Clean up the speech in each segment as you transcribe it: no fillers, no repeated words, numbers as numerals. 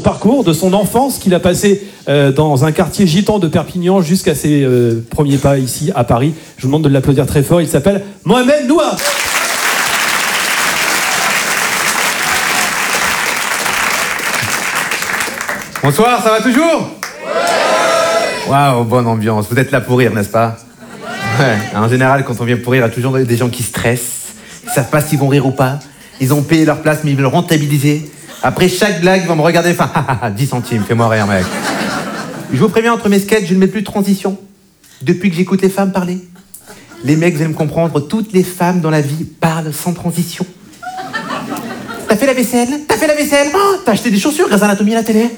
parcours, de son enfance qu'il a passé dans un quartier gitan de Perpignan jusqu'à ses premiers pas ici à Paris. Je vous demande de l'applaudir très fort. Il s'appelle Mohamed Noua. Bonsoir, ça va toujours? Waouh, bonne ambiance. Vous êtes là pour rire, n'est-ce pas? Ouais. En général, quand on vient pour rire, il y a toujours des gens qui stressent. Ils savent pas s'ils vont rire ou pas. Ils ont payé leur place, mais ils veulent rentabiliser. Après chaque blague, ils vont me regarder. Enfin, 10 centimes, fais-moi rire, mec. Je vous préviens, entre mes sketchs, je ne mets plus de transition. Depuis que j'écoute les femmes parler. Les mecs, vous allez me comprendre, toutes les femmes dans la vie parlent sans transition. T'as fait la vaisselle? T'as fait la vaisselle? Oh, t'as acheté des chaussures grâce à Anatomie à la télé?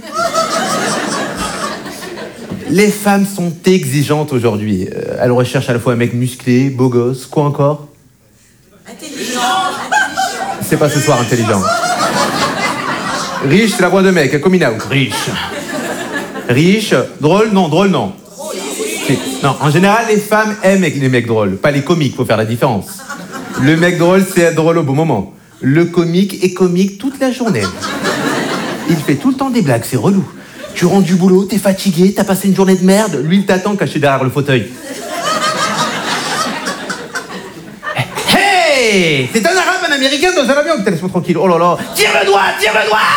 Les femmes sont exigeantes aujourd'hui. Elles recherchent à la fois un mec musclé, beau gosse, quoi encore? Intelligent. C'est pas ce soir intelligent. Riche, c'est la voix de mec, coming out. Riche. Riche, drôle, non, drôle, non. Non, en général, les femmes aiment les mecs drôles, pas les comiques, faut faire la différence. Le mec drôle, c'est être drôle au bon moment. Le comique est comique toute la journée. Il fait tout le temps des blagues, c'est relou. Tu rentres du boulot, t'es fatigué, t'as passé une journée de merde, lui il t'attend caché derrière le fauteuil. Hey! C'est un arabe, un américain dans un avion, putain, laisse-moi tranquille, oh là là. Tire le doigt, tire le doigt!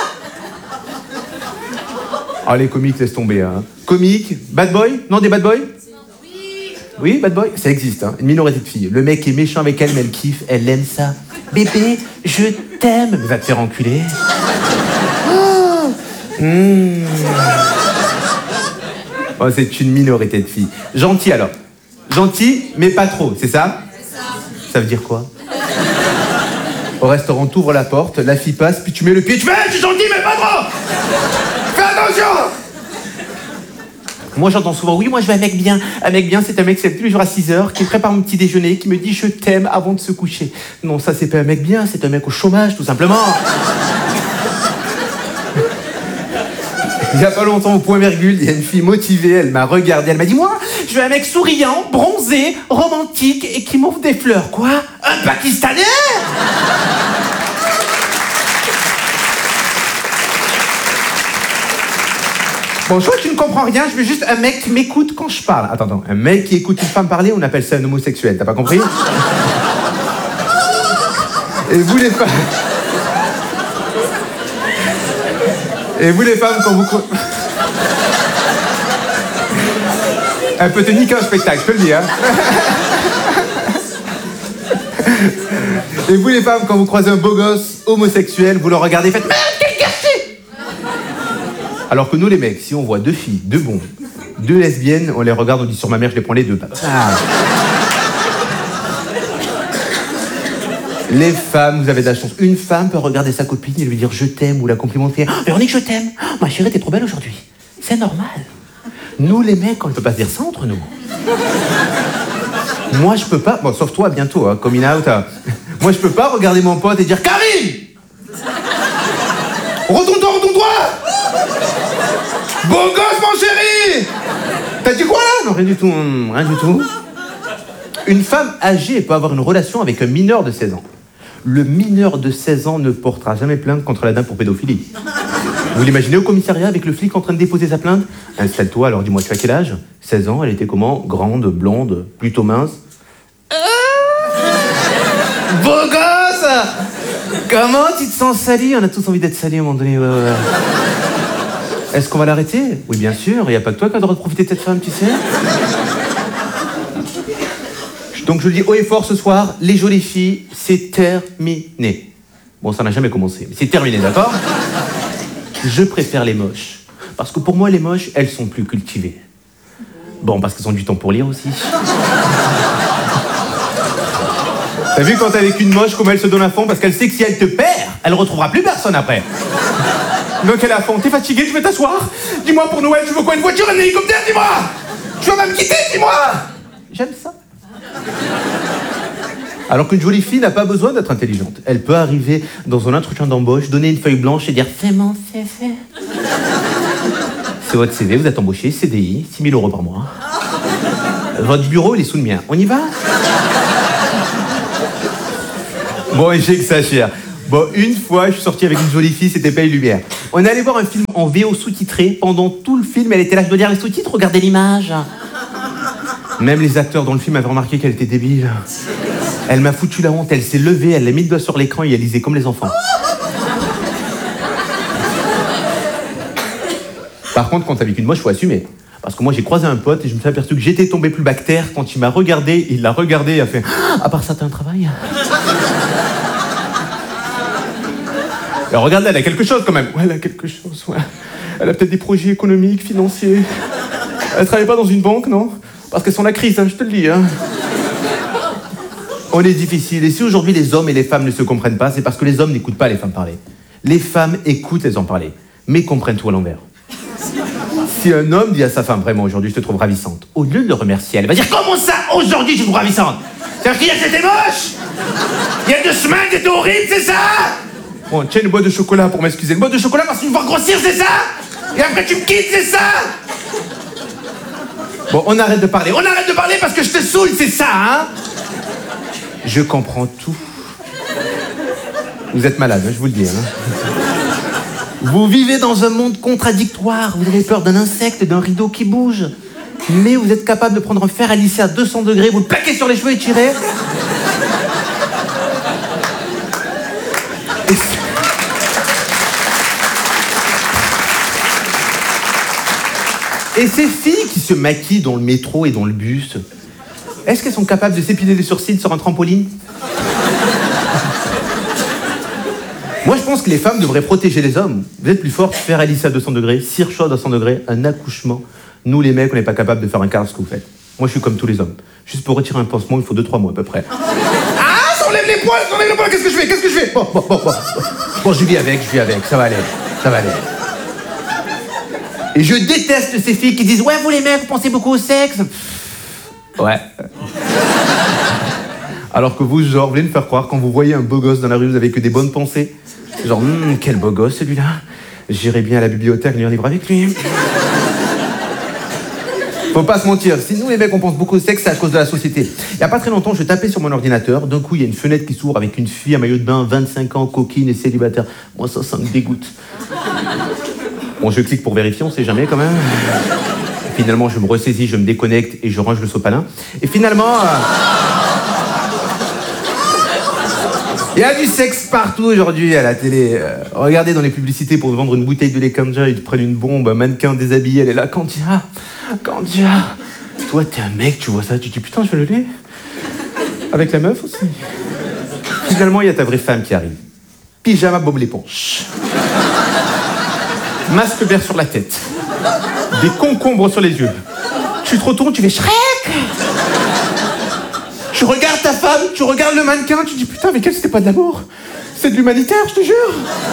Ah, les comiques, laisse tomber, hein. Comiques, bad boy? Non, des bad boys? Oui, bad boy? Ça existe, hein. Une minorité de filles. Le mec est méchant avec elle, mais elle kiffe, elle aime ça. Bébé, je t'aime. Mais va te faire enculer. Oh, c'est une minorité de filles. Gentil alors. Gentil, mais pas trop, c'est ça? Ça veut dire quoi? Au restaurant, t'ouvres la porte, la fille passe, puis tu mets le pied, tu fais « Je suis gentil, mais pas trop !» Fais attention! Moi, j'entends souvent « Oui, moi, je veux un mec bien. Un mec bien, c'est un mec qui se lève tous les jours à 6h, qui prépare mon petit déjeuner, qui me dit « Je t'aime » avant de se coucher. » Non, ça, c'est pas un mec bien, c'est un mec au chômage, tout simplement. Il y a pas longtemps, au point virgule, il y a une fille motivée, elle m'a regardé, elle m'a dit « Moi, je veux un mec souriant, bronzé, romantique et qui m'offre des fleurs. » Quoi? Un Pakistanais? Bon, je crois que tu ne comprends rien, je veux juste un mec qui m'écoute quand je parle. Attends, un mec qui écoute une femme parler, on appelle ça un homosexuel, t'as pas compris? Et vous les femmes... Et vous les femmes, quand vous... Un peu te niquer un spectacle, je peux le dire. Et vous les femmes, quand vous croisez un beau gosse homosexuel, vous le regardez et faites « Merde, quel gâchis !» Alors que nous les mecs, si on voit deux filles, deux bons, deux lesbiennes, on les regarde, on dit « Sur ma mère, je les prends les deux. » Les femmes, vous avez de la chance. Une femme peut regarder sa copine et lui dire « Je t'aime » ou la complimenter « Véronique, je t'aime. Ma chérie, t'es trop belle aujourd'hui. » C'est normal. Nous, les mecs, on ne peut pas se dire ça entre nous. Moi, je peux pas... Bon, sauf toi, bientôt, hein, coming out. Hein. Moi, je peux pas regarder mon pote et dire « Karim ! Retourne-toi, retourne-toi ! Beau gosse, mon chéri ! T'as dit quoi, là ?» Non, rien du tout, rien du tout. Une femme âgée peut avoir une relation avec un mineur de 16 ans. Le mineur de 16 ans ne portera jamais plainte contre la dame pour pédophilie. Vous l'imaginez au commissariat avec le flic en train de déposer sa plainte? Installe-toi, alors dis-moi, tu as quel âge? 16 ans, elle était comment? Grande, blonde, plutôt mince. Beau gosse! Comment tu te sens sali? On a tous envie d'être sali à un moment donné. Ouais. Est-ce qu'on va l'arrêter? Oui, bien sûr, il n'y a pas que toi qui as le droit de profiter de cette femme, tu sais. Donc je le dis haut et fort ce soir, les jolies filles, c'est terminé. Bon, ça n'a jamais commencé, mais c'est terminé, d'accord? Je préfère les moches. Parce que pour moi, les moches, elles sont plus cultivées. Bon, parce qu'elles ont du temps pour lire aussi. T'as vu quand t'es avec une moche, comment elle se donne à fond? Parce qu'elle sait que si elle te perd, elle retrouvera plus personne après. Donc elle est à fond. T'es fatigué, tu veux t'asseoir? Dis-moi pour Noël, tu veux quoi? Une voiture, un hélicoptère, dis-moi! Tu vas me quitter, dis-moi! J'aime ça. Alors qu'une jolie fille n'a pas besoin d'être intelligente. Elle peut arriver dans un entretien d'embauche, donner une feuille blanche et dire « C'est mon CV ». C'est votre CV, vous êtes embauché, CDI, 6 000 € par mois. Votre bureau, il est sous le mien. On y va? Bon, et j'exagère. Bon, une fois, je suis sorti avec une jolie fille, c'était Paye Lumière. On est allé voir un film en VO sous-titré. Pendant tout le film, elle était là, je dois dire les sous-titres, regardez l'image. Même les acteurs dans le film avaient remarqué qu'elle était débile. Elle m'a foutu la honte, elle s'est levée, elle a mis le doigt sur l'écran et elle lisait comme les enfants. Par contre, quand t'es avec une moi, il faut assumer. Parce que moi, j'ai croisé un pote et je me suis aperçu que j'étais tombé plus bactère. Quand il m'a regardé, il l'a regardé et a fait « À part ça, t'as un travail ?» Alors regardez, elle a quelque chose quand même. Ouais, elle a quelque chose, ouais. Elle a peut-être des projets économiques, financiers. Elle travaille pas dans une banque, non? Parce qu'elles sont la crise, hein, je te le dis. Hein. On est difficile. Et si aujourd'hui les hommes et les femmes ne se comprennent pas, c'est parce que les hommes n'écoutent pas les femmes parler. Les femmes écoutent les hommes parler, mais comprennent tout à l'envers. Si un homme dit à sa femme, vraiment, aujourd'hui, je te trouve ravissante, au lieu de le remercier, elle va dire, comment ça, aujourd'hui, je te trouve ravissante? C'est-à-dire qu'hier, c'était moche? Il y a 2 semaines, c'était horrible, c'est ça? Bon, tiens, une boîte de chocolat pour m'excuser. Une boîte de chocolat parce que tu me vois grossir, c'est ça? Et après, tu me quittes, c'est ça? Bon, on arrête de parler. On arrête de parler parce que je te saoule, c'est ça, hein? Je comprends tout. Vous êtes malade, hein, je vous le dis, hein. Vous vivez dans un monde contradictoire. Vous avez peur d'un insecte, d'un rideau qui bouge. Mais vous êtes capable de prendre un fer à lisser à 200 degrés, vous le plaquez sur les cheveux et tirez. Et ces filles qui se maquillent dans le métro et dans le bus, est-ce qu'elles sont capables de s'épiler les sourcils sur un trampoline? Moi, je pense que les femmes devraient protéger les hommes. Vous êtes plus fortes, faire à lisser à 200 degrés, cire chaude à 100 degrés, un accouchement. Nous, les mecs, on n'est pas capables de faire un quart de ce que vous faites. Moi, je suis comme tous les hommes. Juste pour retirer un pansement, il faut 2-3 mois à peu près. Ah, ça enlève les poils, qu'est-ce que je fais? Bon, je vis avec, ça va aller. Et je déteste ces filles qui disent « Ouais, vous les mecs, vous pensez beaucoup au sexe ?» Ouais. Alors que vous, genre, vous voulez me faire croire, quand vous voyez un beau gosse dans la rue, vous avez que des bonnes pensées. Genre, quel beau gosse celui-là. J'irai bien à la bibliothèque lire un livre avec lui. Faut pas se mentir, si nous les mecs on pense beaucoup au sexe, c'est à cause de la société. Il y a pas très longtemps, je tapais sur mon ordinateur, d'un coup il y a une fenêtre qui s'ouvre avec une fille à maillot de bain, 25 ans, coquine et célibataire. Moi ça me dégoûte. Bon, je clique pour vérifier, on sait jamais quand même. Finalement, je me ressaisis, je me déconnecte et je range le sopalin. Et finalement... Il y a du sexe partout aujourd'hui à la télé. Regardez dans les publicités pour vendre une bouteille de lait Kanja, ils te prennent une bombe, un mannequin déshabillé, elle est là, Candia. Toi, t'es un mec, tu vois ça, tu te dis putain, je fais le lait. Avec la meuf aussi. Finalement, il y a ta vraie femme qui arrive. Pyjama Bob l'éponge. Masque vert sur la tête. Des concombres sur les yeux. Tu te retournes, tu fais Shrek. Tu regardes ta femme, tu regardes le mannequin, tu te dis putain, mais c'était pas de l'amour, c'est de l'humanitaire, je te jure.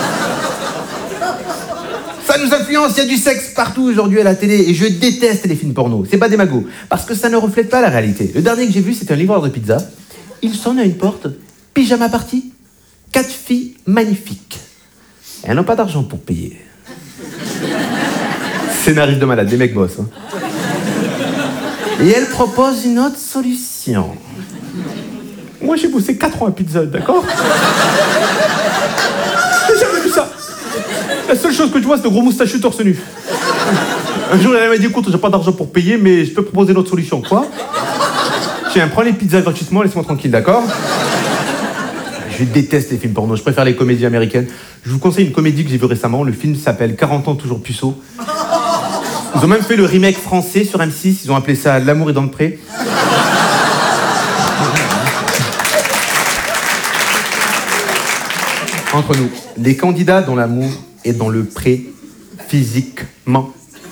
Ça nous influence, il y a du sexe partout aujourd'hui à la télé et je déteste les films porno, c'est pas des magots, parce que ça ne reflète pas la réalité. Le dernier que j'ai vu, c'était un livreur de pizza. Il sonne à une porte, pyjama party, 4 filles magnifiques. Et elles n'ont pas d'argent pour payer. Scénariste de malade, des mecs boss. Hein. Et elle propose une autre solution. Moi, j'ai bossé 4 ans à Pizza Hut, d'accord? J'ai jamais vu ça. La seule chose que je vois, c'est de gros moustachus torse nu. Un jour, elle m'a dit, écoute, j'ai pas d'argent pour payer, mais je peux proposer une autre solution. Quoi? Tiens, prends les pizzas gratuitement, laisse-moi tranquille, d'accord? Je déteste les films porno, je préfère les comédies américaines. Je vous conseille une comédie que j'ai vue récemment, le film s'appelle 40 ans toujours puceau. Ils ont même fait le remake français sur M6, ils ont appelé ça L'amour est dans le pré. Entre nous, les candidats dont l'amour est dans le pré, physiquement,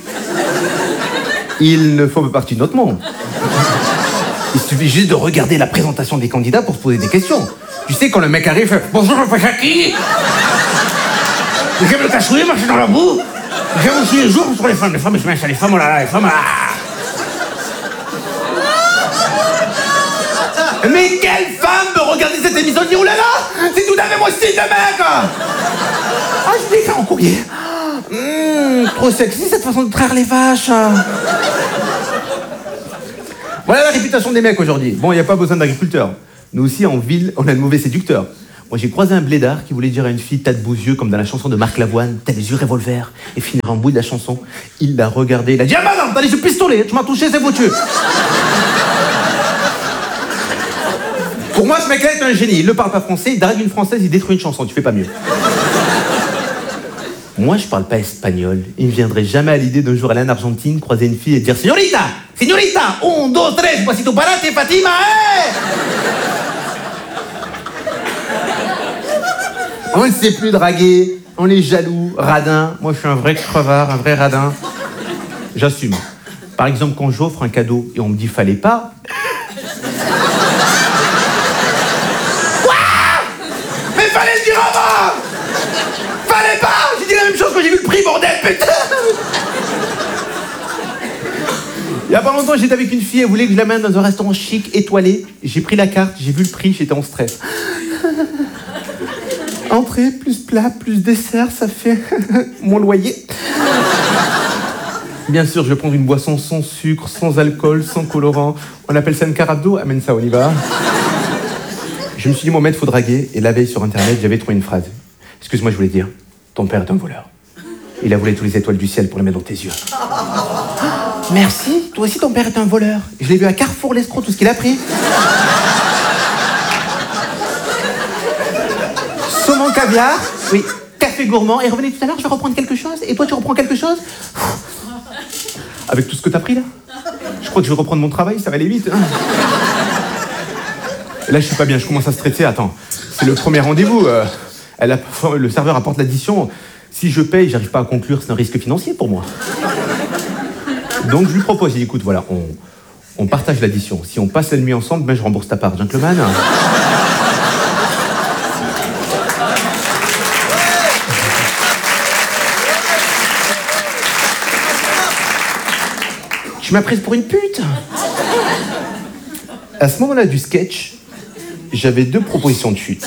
ils ne font pas partie de notre monde. Il suffit juste de regarder la présentation des candidats pour se poser des questions. Tu sais, quand le mec arrive, fait « Bonjour, je m'appelle Jackie. J'aime le cache-couille, marcher dans la boue. J'aime aussi les jours sur les femmes. Les femmes, je mets ça, les femmes, oh là là, les femmes, là. » Mais quelle femme peut regarder cette émission et dire « Oh là là, c'est tout à fait mon style de mec !» Ah, je l'ai fait en courrier. Trop sexy cette façon de traire les vaches. Voilà la réputation des mecs aujourd'hui. Bon, il n'y a pas besoin d'agriculteurs. Nous aussi, en ville, on a de mauvais séducteurs. Moi, j'ai croisé un blédard qui voulait dire à une fille, t'as de beaux yeux, comme dans la chanson de Marc Lavoine, t'as les yeux revolver, et finir en bout de la chanson. Il l'a regardé, il a dit, ah madame, t'as les yeux pistolets, tu m'as touché, c'est foutu. Pour moi, ce mec-là est un génie. Il ne parle pas français, il drague une française, il détruit une chanson, tu fais pas mieux. Moi, je parle pas espagnol. Il me viendrait jamais à l'idée d'un jour aller en Argentine, croiser une fille et dire, Señorita, señorita, 1, 2, 3, pasito parate, Fatima, hey! On ne sait plus draguer, on est jaloux, radin. Moi, je suis un vrai crevard, un vrai radin. J'assume. Par exemple, quand j'offre un cadeau et on me dit, fallait pas... Mais fallait le dire avant! Fallait pas! J'ai dit la même chose quand j'ai vu le prix, bordel, putain! Il y a pas longtemps, j'étais avec une fille, elle voulait que je l'amène dans un restaurant chic, étoilé. J'ai pris la carte, j'ai vu le prix, j'étais en stress. Entrée, plus plat, plus dessert, ça fait mon loyer. Bien sûr, je vais prendre une boisson sans sucre, sans alcool, sans colorant. On appelle ça une carafe d'eau, amène ça, on y va. Je me suis dit, Mohamed, faut draguer. Et la veille sur Internet, j'avais trouvé une phrase. Excuse-moi, je voulais dire, ton père est un voleur. Il a volé toutes les étoiles du ciel pour les mettre dans tes yeux. Merci, toi aussi ton père est un voleur. Je l'ai vu à Carrefour, l'escroc, tout ce qu'il a pris. Saumon caviar, oui, café gourmand. Et revenez tout à l'heure, je vais reprendre quelque chose. Et toi, tu reprends quelque chose? Avec tout ce que t'as pris là? Je crois que je vais reprendre mon travail, ça va aller vite. Hein. Là, je suis pas bien, je commence à stresser. Attends, c'est le premier rendez-vous. Le serveur apporte l'addition. Si je paye, j'arrive pas à conclure, c'est un risque financier pour moi. Donc je lui propose, il dit, écoute, voilà, on partage l'addition. Si on passe la nuit ensemble, ben je rembourse ta part, gentleman. Tu m'as prise pour une pute. À ce moment-là du sketch, j'avais 2 propositions de chute.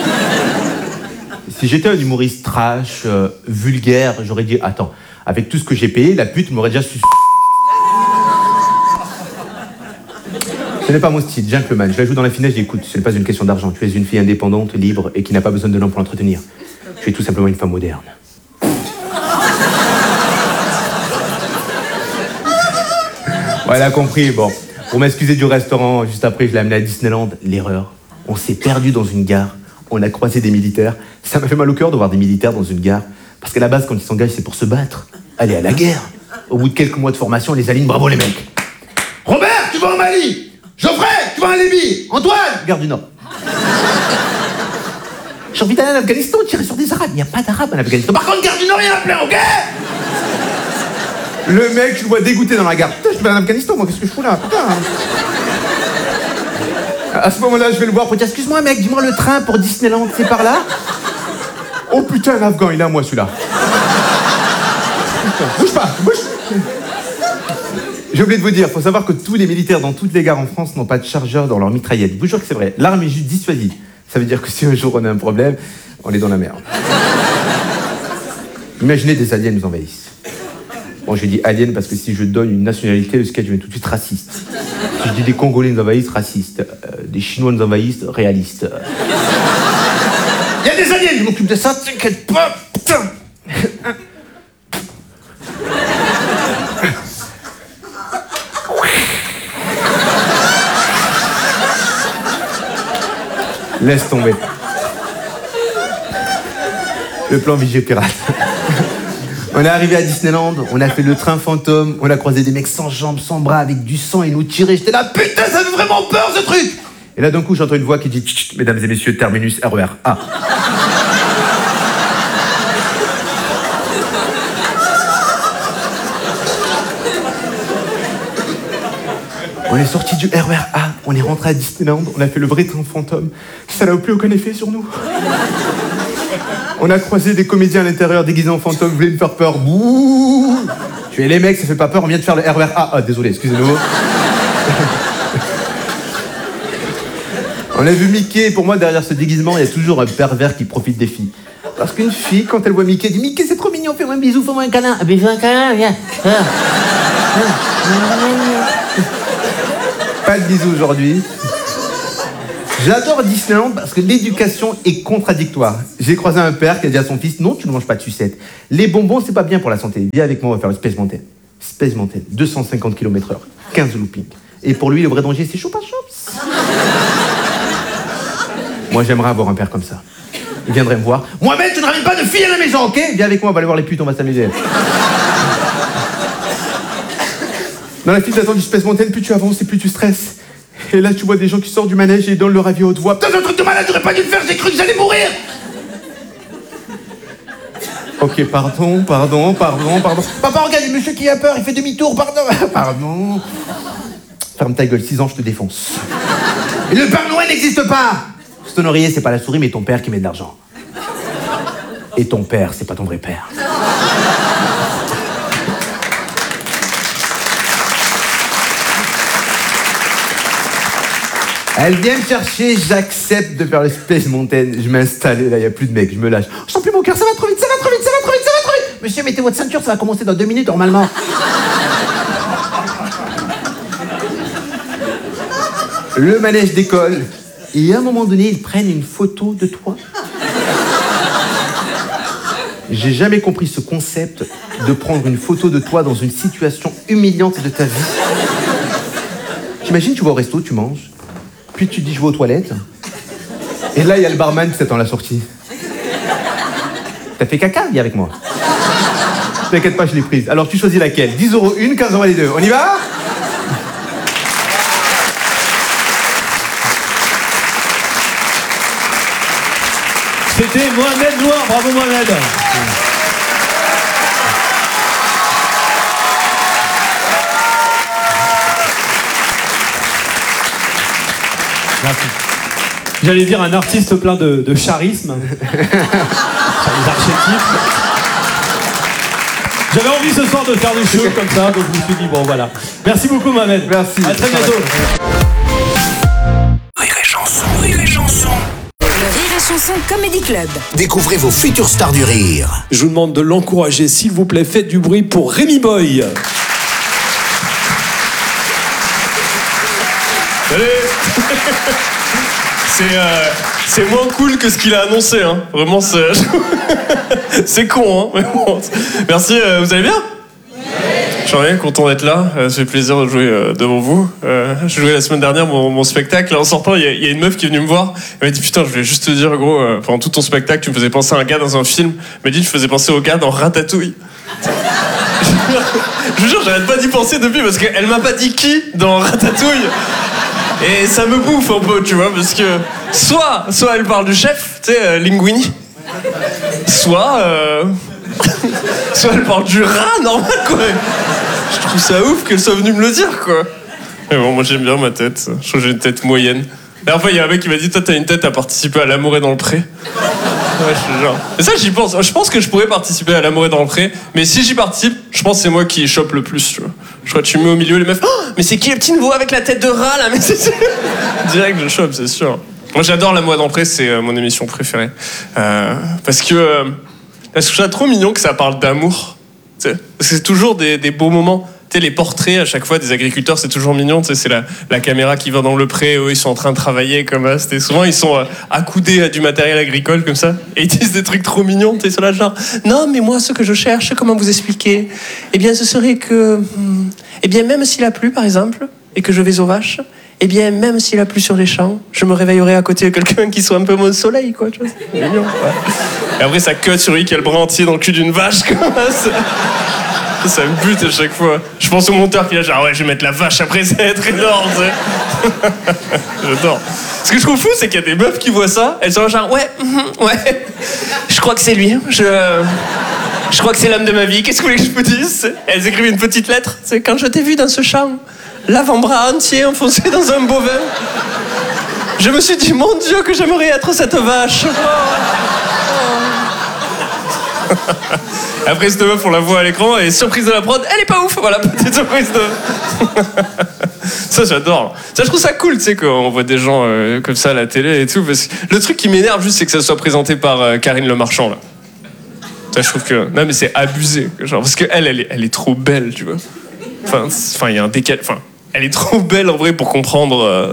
Si j'étais un humoriste trash, vulgaire, j'aurais dit, attends, avec tout ce que j'ai payé, la pute m'aurait déjà su... Ce n'est pas mon style, gentleman. Je la joue dans la finesse, j'écoute. Ce n'est pas une question d'argent. Tu es une fille indépendante, libre et qui n'a pas besoin de l'homme pour l'entretenir. Tu es tout simplement une femme moderne. Ouais, elle a compris. Bon, pour m'excuser du restaurant, juste après, je l'ai amené à Disneyland. L'erreur. On s'est perdu dans une gare. On a croisé des militaires. Ça m'a fait mal au cœur de voir des militaires dans une gare. Parce qu'à la base, quand ils s'engagent, c'est pour se battre. Aller à la guerre. Au bout de quelques mois de formation, on les aligne. Bravo les mecs. Robert, tu vas en Mali. Geoffrey, tu vas en Libye. Antoine, garde du Nord. J'ai envie d'aller en Afghanistan, tirer sur des Arabes. Il n'y a pas d'Arabes en Afghanistan. Par contre, garde du Nord, il y en a plein, ok? Le mec, je le vois dégoûté dans la gare. Putain, je vais en Afghanistan, moi, qu'est-ce que je fous là? Putain. À ce moment-là, je vais le voir pour dire, excuse-moi, mec, dis-moi le train pour Disneyland, c'est par là? Oh putain, un Afghan, il est à moi, celui-là. Putain, bouge pas, bouge. J'ai oublié de vous dire, il faut savoir que tous les militaires dans toutes les gares en France n'ont pas de chargeur dans leur mitraillette. Je vous jure que c'est vrai. L'arme est juste dissuasive. Ça veut dire que si un jour on a un problème, on est dans la merde. Imaginez des aliens nous envahissent. Bon, j'ai dit aliens parce que si je donne une nationalité, le sketch devient tout de suite raciste. Si je dis des Congolais nous envahissent, raciste. Des Chinois nous envahissent, réaliste. Il y a des aliens, je m'occupe de ça, t'inquiète pas, putain. Laisse tomber. Le plan Vigée Pirate. On est arrivé à Disneyland, on a fait le train fantôme, on a croisé des mecs sans jambes, sans bras, avec du sang et nous tirer. J'étais là, putain, ça fait vraiment peur ce truc! Et là d'un coup, j'entends une voix qui dit, chut, chut, mesdames et messieurs, terminus RER A. On est sorti du RER A, on est rentré à Disneyland, on a fait le vrai train fantôme. Ça n'a plus aucun effet sur nous. On a croisé des comédiens à l'intérieur déguisés en fantômes, vous voulez me faire peur. Bouh. Je fais les mecs, ça fait pas peur, on vient de faire le RER A. Ah, désolé, excusez-nous. On a vu Mickey, pour moi, derrière ce déguisement, il y a toujours un pervers qui profite des filles. Parce qu'une fille, quand elle voit Mickey, dit « Mickey, c'est trop mignon, fais-moi un bisou, fais-moi un câlin. » « Bisou, un câlin, viens. » Pas de bisous aujourd'hui. J'adore Disneyland parce que l'éducation est contradictoire. J'ai croisé un père qui a dit à son fils, non, tu ne manges pas de sucette. Les bonbons, c'est pas bien pour la santé. Viens avec moi, on va faire le Space Mountain. Space Mountain, 250 km/h, 15 loopings. Et pour lui, le vrai danger, c'est Choupa Choups. Moi, j'aimerais avoir un père comme ça. Il viendrait me voir. Mohamed, tu ne ramènes pas de filles à la maison, ok? Viens avec moi, on va aller voir les putes, on va s'amuser. Dans la file d'attente du Space Mountain, plus tu avances et plus tu stresses. Et là, tu vois des gens qui sortent du manège et ils donnent leur avis à haute voix. Putain, c'est un truc de malade, j'aurais pas dû le faire, j'ai cru que j'allais mourir. Ok, pardon. Papa, regarde, il y a monsieur qui a peur, il fait demi-tour, pardon. Ferme ta gueule, 6 ans, je te défonce. Et le Père Noël n'existe pas. Ton oreiller, c'est pas la souris, mais ton père qui met de l'argent. Et ton père, c'est pas ton vrai père. Elle vient me chercher, j'accepte de faire le Space Mountain. Je m'installe, là, il n'y a plus de mecs, je me lâche. Je sens plus mon cœur, ça va trop vite. Monsieur, mettez votre ceinture, ça va commencer dans 2 minutes, normalement. Le manège décolle. Et à un moment donné, ils prennent une photo de toi. J'ai jamais compris ce concept de prendre une photo de toi dans une situation humiliante de ta vie. T'imagines, tu vas au resto, tu manges, puis tu te dis je vais aux toilettes, et là il y a le barman qui t'attend à la sortie. T'as fait caca? Viens avec moi. T'inquiète pas, je l'ai prise. Alors tu choisis laquelle? 10 € une, 15 € les deux. On y va? C'était Mohamed Noir, bravo Mohamed. Merci. J'allais dire un artiste plein de charisme, d'archétypes. J'avais envie ce soir de faire des choses comme ça, donc je me suis dit bon voilà. Merci beaucoup Mohamed. Merci. À très bientôt. Rire et chanson, Rire et chanson. Le Rire et Chanson Comedy Club. Découvrez vos futures stars du rire. Je vous demande de l'encourager, s'il vous plaît, faites du bruit pour Rémi Boy. Salut. C'est moins cool que ce qu'il a annoncé, hein. Vraiment, c'est con, hein. Mais bon. Merci, vous allez bien? Je suis bien content d'être là, ça fait plaisir de jouer devant vous. Je jouais la semaine dernière mon spectacle, en sortant il y a une meuf qui est venue me voir, elle m'a dit putain je voulais juste te dire gros, pendant tout ton spectacle tu me faisais penser à un gars dans un film, elle m'a dit tu faisais penser au gars dans Ratatouille. Je vous jure j'arrête pas d'y penser depuis parce qu'elle m'a pas dit qui dans Ratatouille. Et ça me bouffe un peu tu vois, parce que soit elle parle du chef, tu sais, Linguini, soit elle parle du rat, normal quoi. Je trouve ça ouf qu'elle soit venue me le dire quoi. Mais bon, moi j'aime bien ma tête, je trouve que j'ai une tête moyenne. La dernière fois il y a un mec qui m'a dit toi t'as une tête à participer à L'amour est dans le pré. Ouais, je suis genre. Et ça j'y pense, je pense que je pourrais participer à L'amour est dans le pré, mais si j'y participe, je pense que c'est moi qui chope le plus, tu vois. Je crois que tu me mets au milieu les meufs. Oh, mais c'est qui la petite voix avec la tête de rat là? Mais c'est direct je chope, c'est sûr. Moi j'adore L'amour est dans le pré, c'est mon émission préférée. Parce que je trouve ça trop mignon que ça parle d'amour. Parce que c'est toujours des beaux moments. Tu sais, les portraits à chaque fois des agriculteurs, c'est toujours mignon. Tu sais, c'est la caméra qui va dans le pré, eux ils sont en train de travailler comme ça. Souvent ils sont accoudés à du matériel agricole comme ça. Et ils disent des trucs trop mignons. Tu sais, sur la genre, non mais moi ce que je cherche, comment vous expliquer? Eh bien ce serait que, eh bien même s'il a plu par exemple, et que je vais aux vaches, eh bien, même s'il a plu sur les champs, je me réveillerai à côté de quelqu'un qui soit un peu mon soleil, quoi, tu vois. C'est mignon, ouais. Et après, ça cut sur lui qui a le bras entier dans le cul d'une vache, comme ça me bute à chaque fois. Je pense au monteur qui est là, genre, ouais, je vais mettre la vache après, ça va être énorme, tu sais. J'adore. Ce que je trouve fou, c'est qu'il y a des meufs qui voient ça, elles sont là, genre, ouais, je crois que c'est lui, je crois que c'est l'homme de ma vie, qu'est-ce que vous voulez que je vous dise? Elles écrivent une petite lettre, c'est quand je t'ai vu dans ce champ, l'avant-bras entier enfoncé dans un bovin. Je me suis dit, mon Dieu, que j'aimerais être cette vache. Après, cette meuf, on la voit à l'écran, et surprise de la prod, elle est pas ouf. Voilà, petite surprise de... Ça, j'adore. Ça, je trouve ça cool, tu sais, quand on voit des gens comme ça à la télé et tout. Parce que le truc qui m'énerve juste, c'est que ça soit présenté par Karine Le Marchand, là. Ça, je trouve que... Non, mais c'est abusé. Genre, parce qu'elle, elle est trop belle, tu vois. Enfin, il y a un décalage... Enfin, elle est trop belle, en vrai, pour comprendre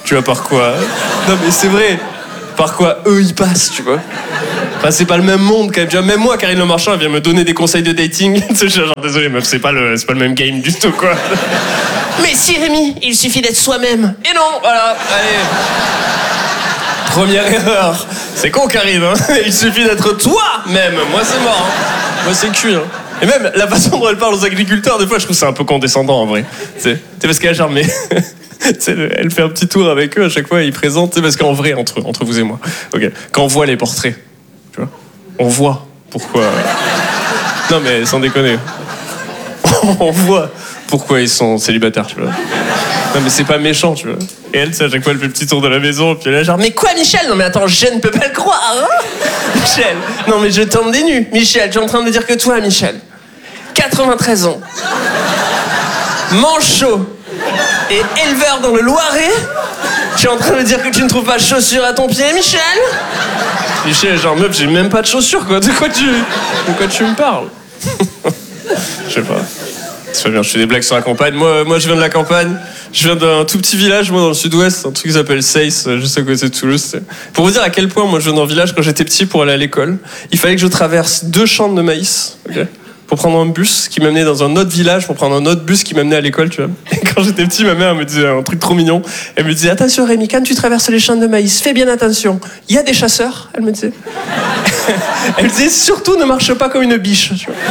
Tu vois, par quoi? Non, mais c'est vrai. Par quoi eux, ils passent, tu vois. Enfin, c'est pas le même monde, quand même. Tu vois, même moi, Karine Le Marchand, elle vient me donner des conseils de dating. Je suis genre, désolé, meuf, c'est pas le même game du tout, quoi. Mais si, Rémi, il suffit d'être soi-même. Et non, voilà, allez. Première erreur. C'est con, Karine, hein. Il suffit d'être toi-même. Moi, c'est mort, hein. Moi, c'est cuit, hein. Et même, la façon dont elle parle aux agriculteurs, des fois, je trouve c'est un peu condescendant, en vrai. C'est parce qu'elle a genre, mais... elle fait un petit tour avec eux à chaque fois, ils présentent, parce qu'en vrai, entre vous et moi, okay, quand on voit les portraits, tu vois, on voit pourquoi... Non mais sans déconner, on voit pourquoi ils sont célibataires, tu vois. Non mais c'est pas méchant, tu vois. Et elle, à chaque fois, elle fait le petit tour de la maison, puis elle est genre, mais quoi, Michel? Non mais attends, je ne peux pas le croire, hein. Michel, non mais je tente des nus. Michel, tu es en train de me dire que toi, Michel, 93 ans, manchot, et éleveur dans le Loiret, tu es en train de me dire que tu ne trouves pas de chaussures à ton pied, Michel? Michel, genre, meuf, j'ai même pas de chaussures, quoi. De quoi tu me parles? Je sais pas. C'est pas bien, je fais des blagues sur la campagne. Moi, je viens de la campagne. Je viens d'un tout petit village, moi, dans le sud-ouest, un truc qui s'appelle Seyss, juste à côté de Toulouse. Pour vous dire à quel point, moi, je viens d'un village, quand j'étais petit, pour aller à l'école, il fallait que je traverse 2 champs de maïs, ok, pour prendre un bus qui m'amenait dans un autre village, pour prendre un autre bus qui m'amenait à l'école, tu vois. Et quand j'étais petit, ma mère me disait un truc trop mignon. Elle me disait, attention Rémi, quand tu traverses les champs de maïs, fais bien attention. Il y a des chasseurs, elle me disait. Elle me disait, surtout ne marche pas comme une biche, tu vois.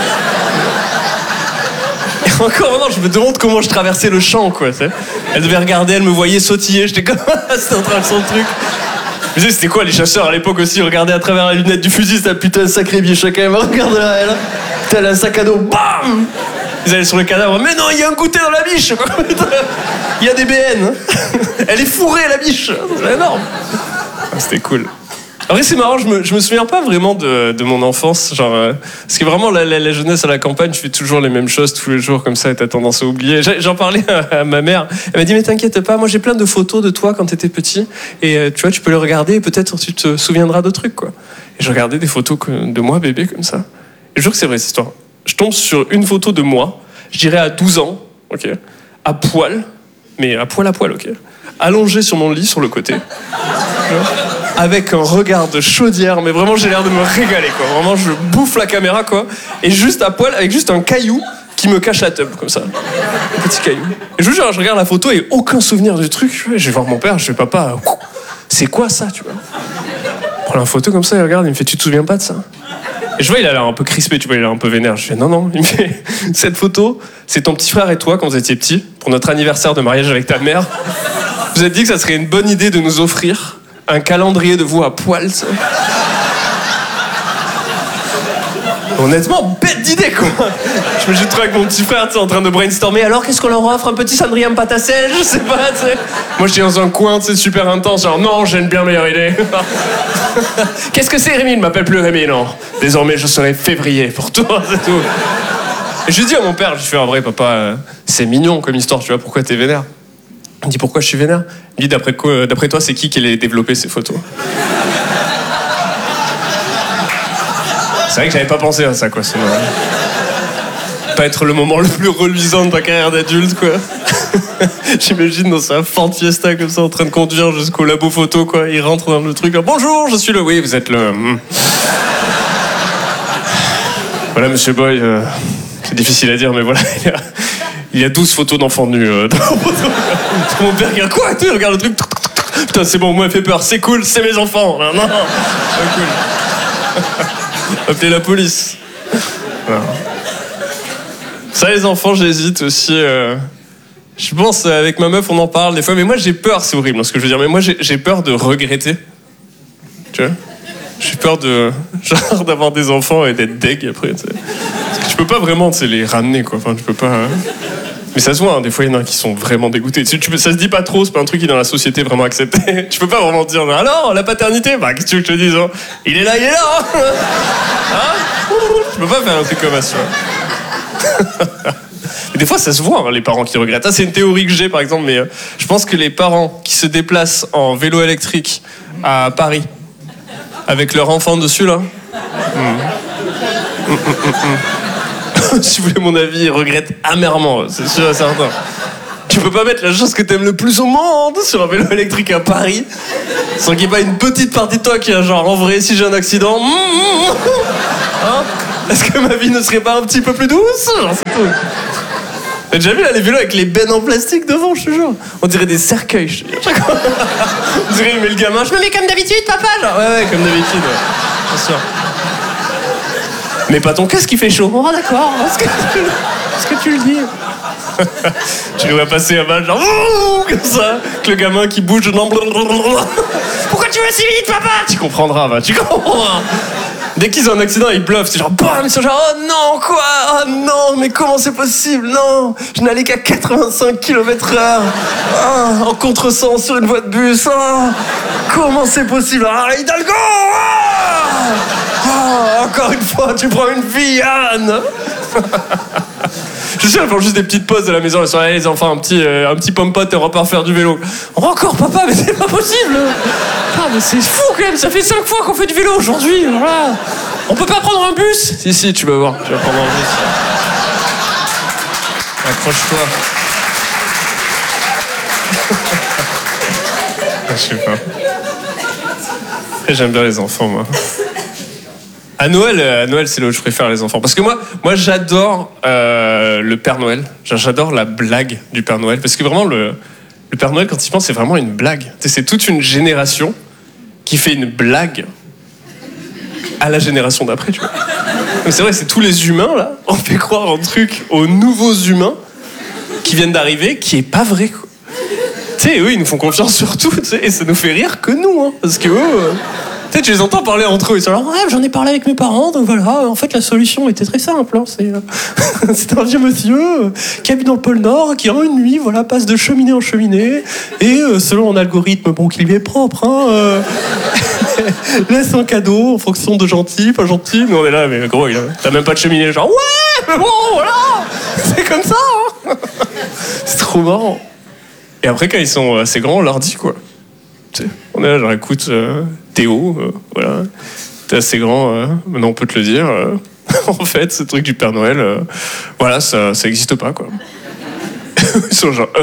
Et encore maintenant, je me demande comment je traversais le champ, quoi, tu sais. Elle devait regarder, elle me voyait sautiller, j'étais comme, c'était en train de son truc. Je me disais, c'était quoi les chasseurs à l'époque aussi? Regarder à travers la lunette du fusil, c'était un putain de sacré biche quand même. Regarde là, elle. Tel un sac à dos, bam! Ils allaient sur le cadavre, mais non, il y a un goûter dans la biche, quoi. Il y a des BN. Elle est fourrée, la biche. C'est énorme. Ah, c'était cool. En vrai, c'est marrant, je me souviens pas vraiment de mon enfance. Genre, parce que vraiment, la jeunesse à la campagne, je fais toujours les mêmes choses tous les jours, comme ça, et t'as tendance à oublier. J'en parlais à ma mère. Elle m'a dit, mais t'inquiète pas, moi j'ai plein de photos de toi quand t'étais petit. Et tu vois, tu peux les regarder et peut-être tu te souviendras de trucs, quoi. Et je regardais des photos de moi, bébé, comme ça. Et je jure que c'est vrai, cette histoire. Je tombe sur une photo de moi, je dirais à 12 ans, ok, à poil, mais à poil, ok, allongé sur mon lit, sur le côté. Avec un regard de chaudière, mais vraiment j'ai l'air de me régaler, quoi. Vraiment je bouffe la caméra, quoi. Et juste à poil, avec juste un caillou qui me cache la teub, comme ça. Un petit caillou. Et je vous jure, je regarde la photo et aucun souvenir du truc. Je vais voir mon père, je fais, papa, c'est quoi ça, tu vois? Je prends la photo comme ça, il regarde, il me fait, tu te souviens pas de ça? Et je vois, il a l'air un peu crispé, tu vois, il a l'air un peu vénère. Je fais, non. Il me fait, cette photo, c'est ton petit frère et toi quand vous étiez petits, pour notre anniversaire de mariage avec ta mère. Vous êtes dit que ça serait une bonne idée de nous offrir un calendrier de vous à poil, ça. Honnêtement, bête d'idée, quoi. Je me retrouve avec mon petit frère, tu sais, en train de brainstormer. Alors, qu'est-ce qu'on leur offre? Un petit cendrier en pâte à sel? Je sais pas, tu sais. Moi, j'étais dans un coin, tu sais, super intense. Genre, non, j'ai une bien meilleure idée. Qu'est-ce que c'est, Rémi? Ne m'appelle plus Rémi, non. Désormais, je serai février pour toi, c'est tout. Et je lui dis à mon père, je fais, en vrai, papa, c'est mignon comme histoire, tu vois, pourquoi t'es vénère? Il me dit, pourquoi je suis vénère? Il me dit, d'après toi, c'est qui allait développer ces photos? C'est vrai que j'avais pas pensé à ça, quoi. Sinon, pas être le moment le plus reluisant de ta carrière d'adulte, quoi. J'imagine dans sa Ford Fiesta comme ça, en train de conduire jusqu'au labo photo, quoi. Il rentre dans le truc. Bonjour, je suis le. Oui, vous êtes le. Voilà, monsieur Boy. C'est difficile à dire, mais voilà. Il y a 12 photos d'enfants nus dans la photo. Mon père regarde quoi? Il regarde le truc. Putain, c'est bon, moi, il fait peur. C'est cool, c'est mes enfants. Non, c'est cool. Appelez la police. Non. Ça, les enfants, j'hésite aussi. Je pense, avec ma meuf, on en parle des fois. Mais moi, j'ai peur, c'est horrible, hein, ce que je veux dire. Mais moi, j'ai peur de regretter. Tu vois? J'ai peur genre, d'avoir des enfants et d'être deg après. Tu sais. Parce que tu peux pas vraiment les ramener, quoi. Enfin, tu peux pas. Mais ça se voit, hein, des fois il y en a qui sont vraiment dégoûtés. Ça se dit pas trop, c'est pas un truc qui est dans la société vraiment accepté. Tu peux pas vraiment dire, alors, la paternité, bah qu'est-ce que tu veux que je te dise, hein? Il est là, hein, hein? Tu peux pas faire un truc comme ça, tu vois. Et des fois ça se voit, hein, les parents qui regrettent. Ça, c'est une théorie que j'ai, par exemple, mais je pense que les parents qui se déplacent en vélo électrique à Paris, avec leur enfant dessus, là... Si vous voulez mon avis, ils regrettent amèrement, c'est sûr et certain. Tu peux pas mettre la chose que t'aimes le plus au monde sur un vélo électrique à Paris sans qu'il n'y ait pas une petite partie de toi qui a genre, en vrai, si j'ai un accident, hein, est-ce que ma vie ne serait pas un petit peu plus douce? Genre, c'est tout. T'as déjà vu là les vélos avec les bennes en plastique devant, je te jure? On dirait des cercueils, je te jure. On dirait, il met le gamin, je me mets comme d'habitude, papa, genre. Ouais, comme d'habitude, ouais. Bien sûr. Mais pas ton casque qui fait chaud. Oh d'accord, est-ce que tu le dis? Tu le vois passer à balle, genre comme ça, avec le gamin qui bouge. Non, pourquoi tu vas si vite, papa? Tu comprendras, va, tu comprendras. Dès qu'ils ont un accident, ils bluffent. C'est genre, bam, ils sont genre, oh non, quoi? Oh non, mais comment c'est possible? Non, je n'allais qu'à 85 km/h. Oh, en contresens sur une voie de bus. Oh, comment c'est possible? Ah, Hidalgo! Oh, encore une fois, tu prends une vie, Anne. Je suis sûr, ils font juste des petites pauses de la maison. Ils sont allés, les enfants, un petit pomme-pote et on repart faire du vélo. Oh, encore, papa, mais c'est pas possible. Ah, mais c'est fou quand même. Ça fait 5 fois qu'on fait du vélo aujourd'hui. Voilà. On peut pas prendre un bus? Si, tu vas voir. Tu vas prendre un bus. Accroche-toi. Je sais pas. J'aime bien les enfants, moi. À Noël, c'est là où je préfère les enfants. Parce que moi j'adore le Père Noël. J'adore la blague du Père Noël. Parce que vraiment, le Père Noël, quand il pense, c'est vraiment une blague. C'est toute une génération qui fait une blague à la génération d'après, tu vois. Mais c'est vrai, c'est tous les humains, là. On fait croire un truc aux nouveaux humains qui viennent d'arriver qui est pas vrai, quoi. Tu sais, eux, ils nous font confiance sur tout, tu sais, et ça nous fait rire que nous, hein. Parce que eux... Tu sais, tu les entends parler entre eux. Ils sont là, ouais, j'en ai parlé avec mes parents, donc voilà, en fait, la solution était très simple. Hein, c'est un vieux monsieur qui habite dans le pôle Nord, qui en une nuit, voilà, passe de cheminée en cheminée, et selon un algorithme, bon, qui lui est propre, hein, laisse un cadeau en fonction de gentil, pas gentil. Mais on est là, mais gros, t'as même pas de cheminée. Genre, ouais, mais bon, voilà, c'est comme ça. Hein. C'est trop marrant. Et après, quand ils sont assez grands, on leur dit, quoi. Tu sais, on est là, genre, écoute, Théo, voilà, t'es assez grand, maintenant on peut te le dire. En fait, ce truc du Père Noël, voilà, ça existe pas, quoi. Ils sont genre,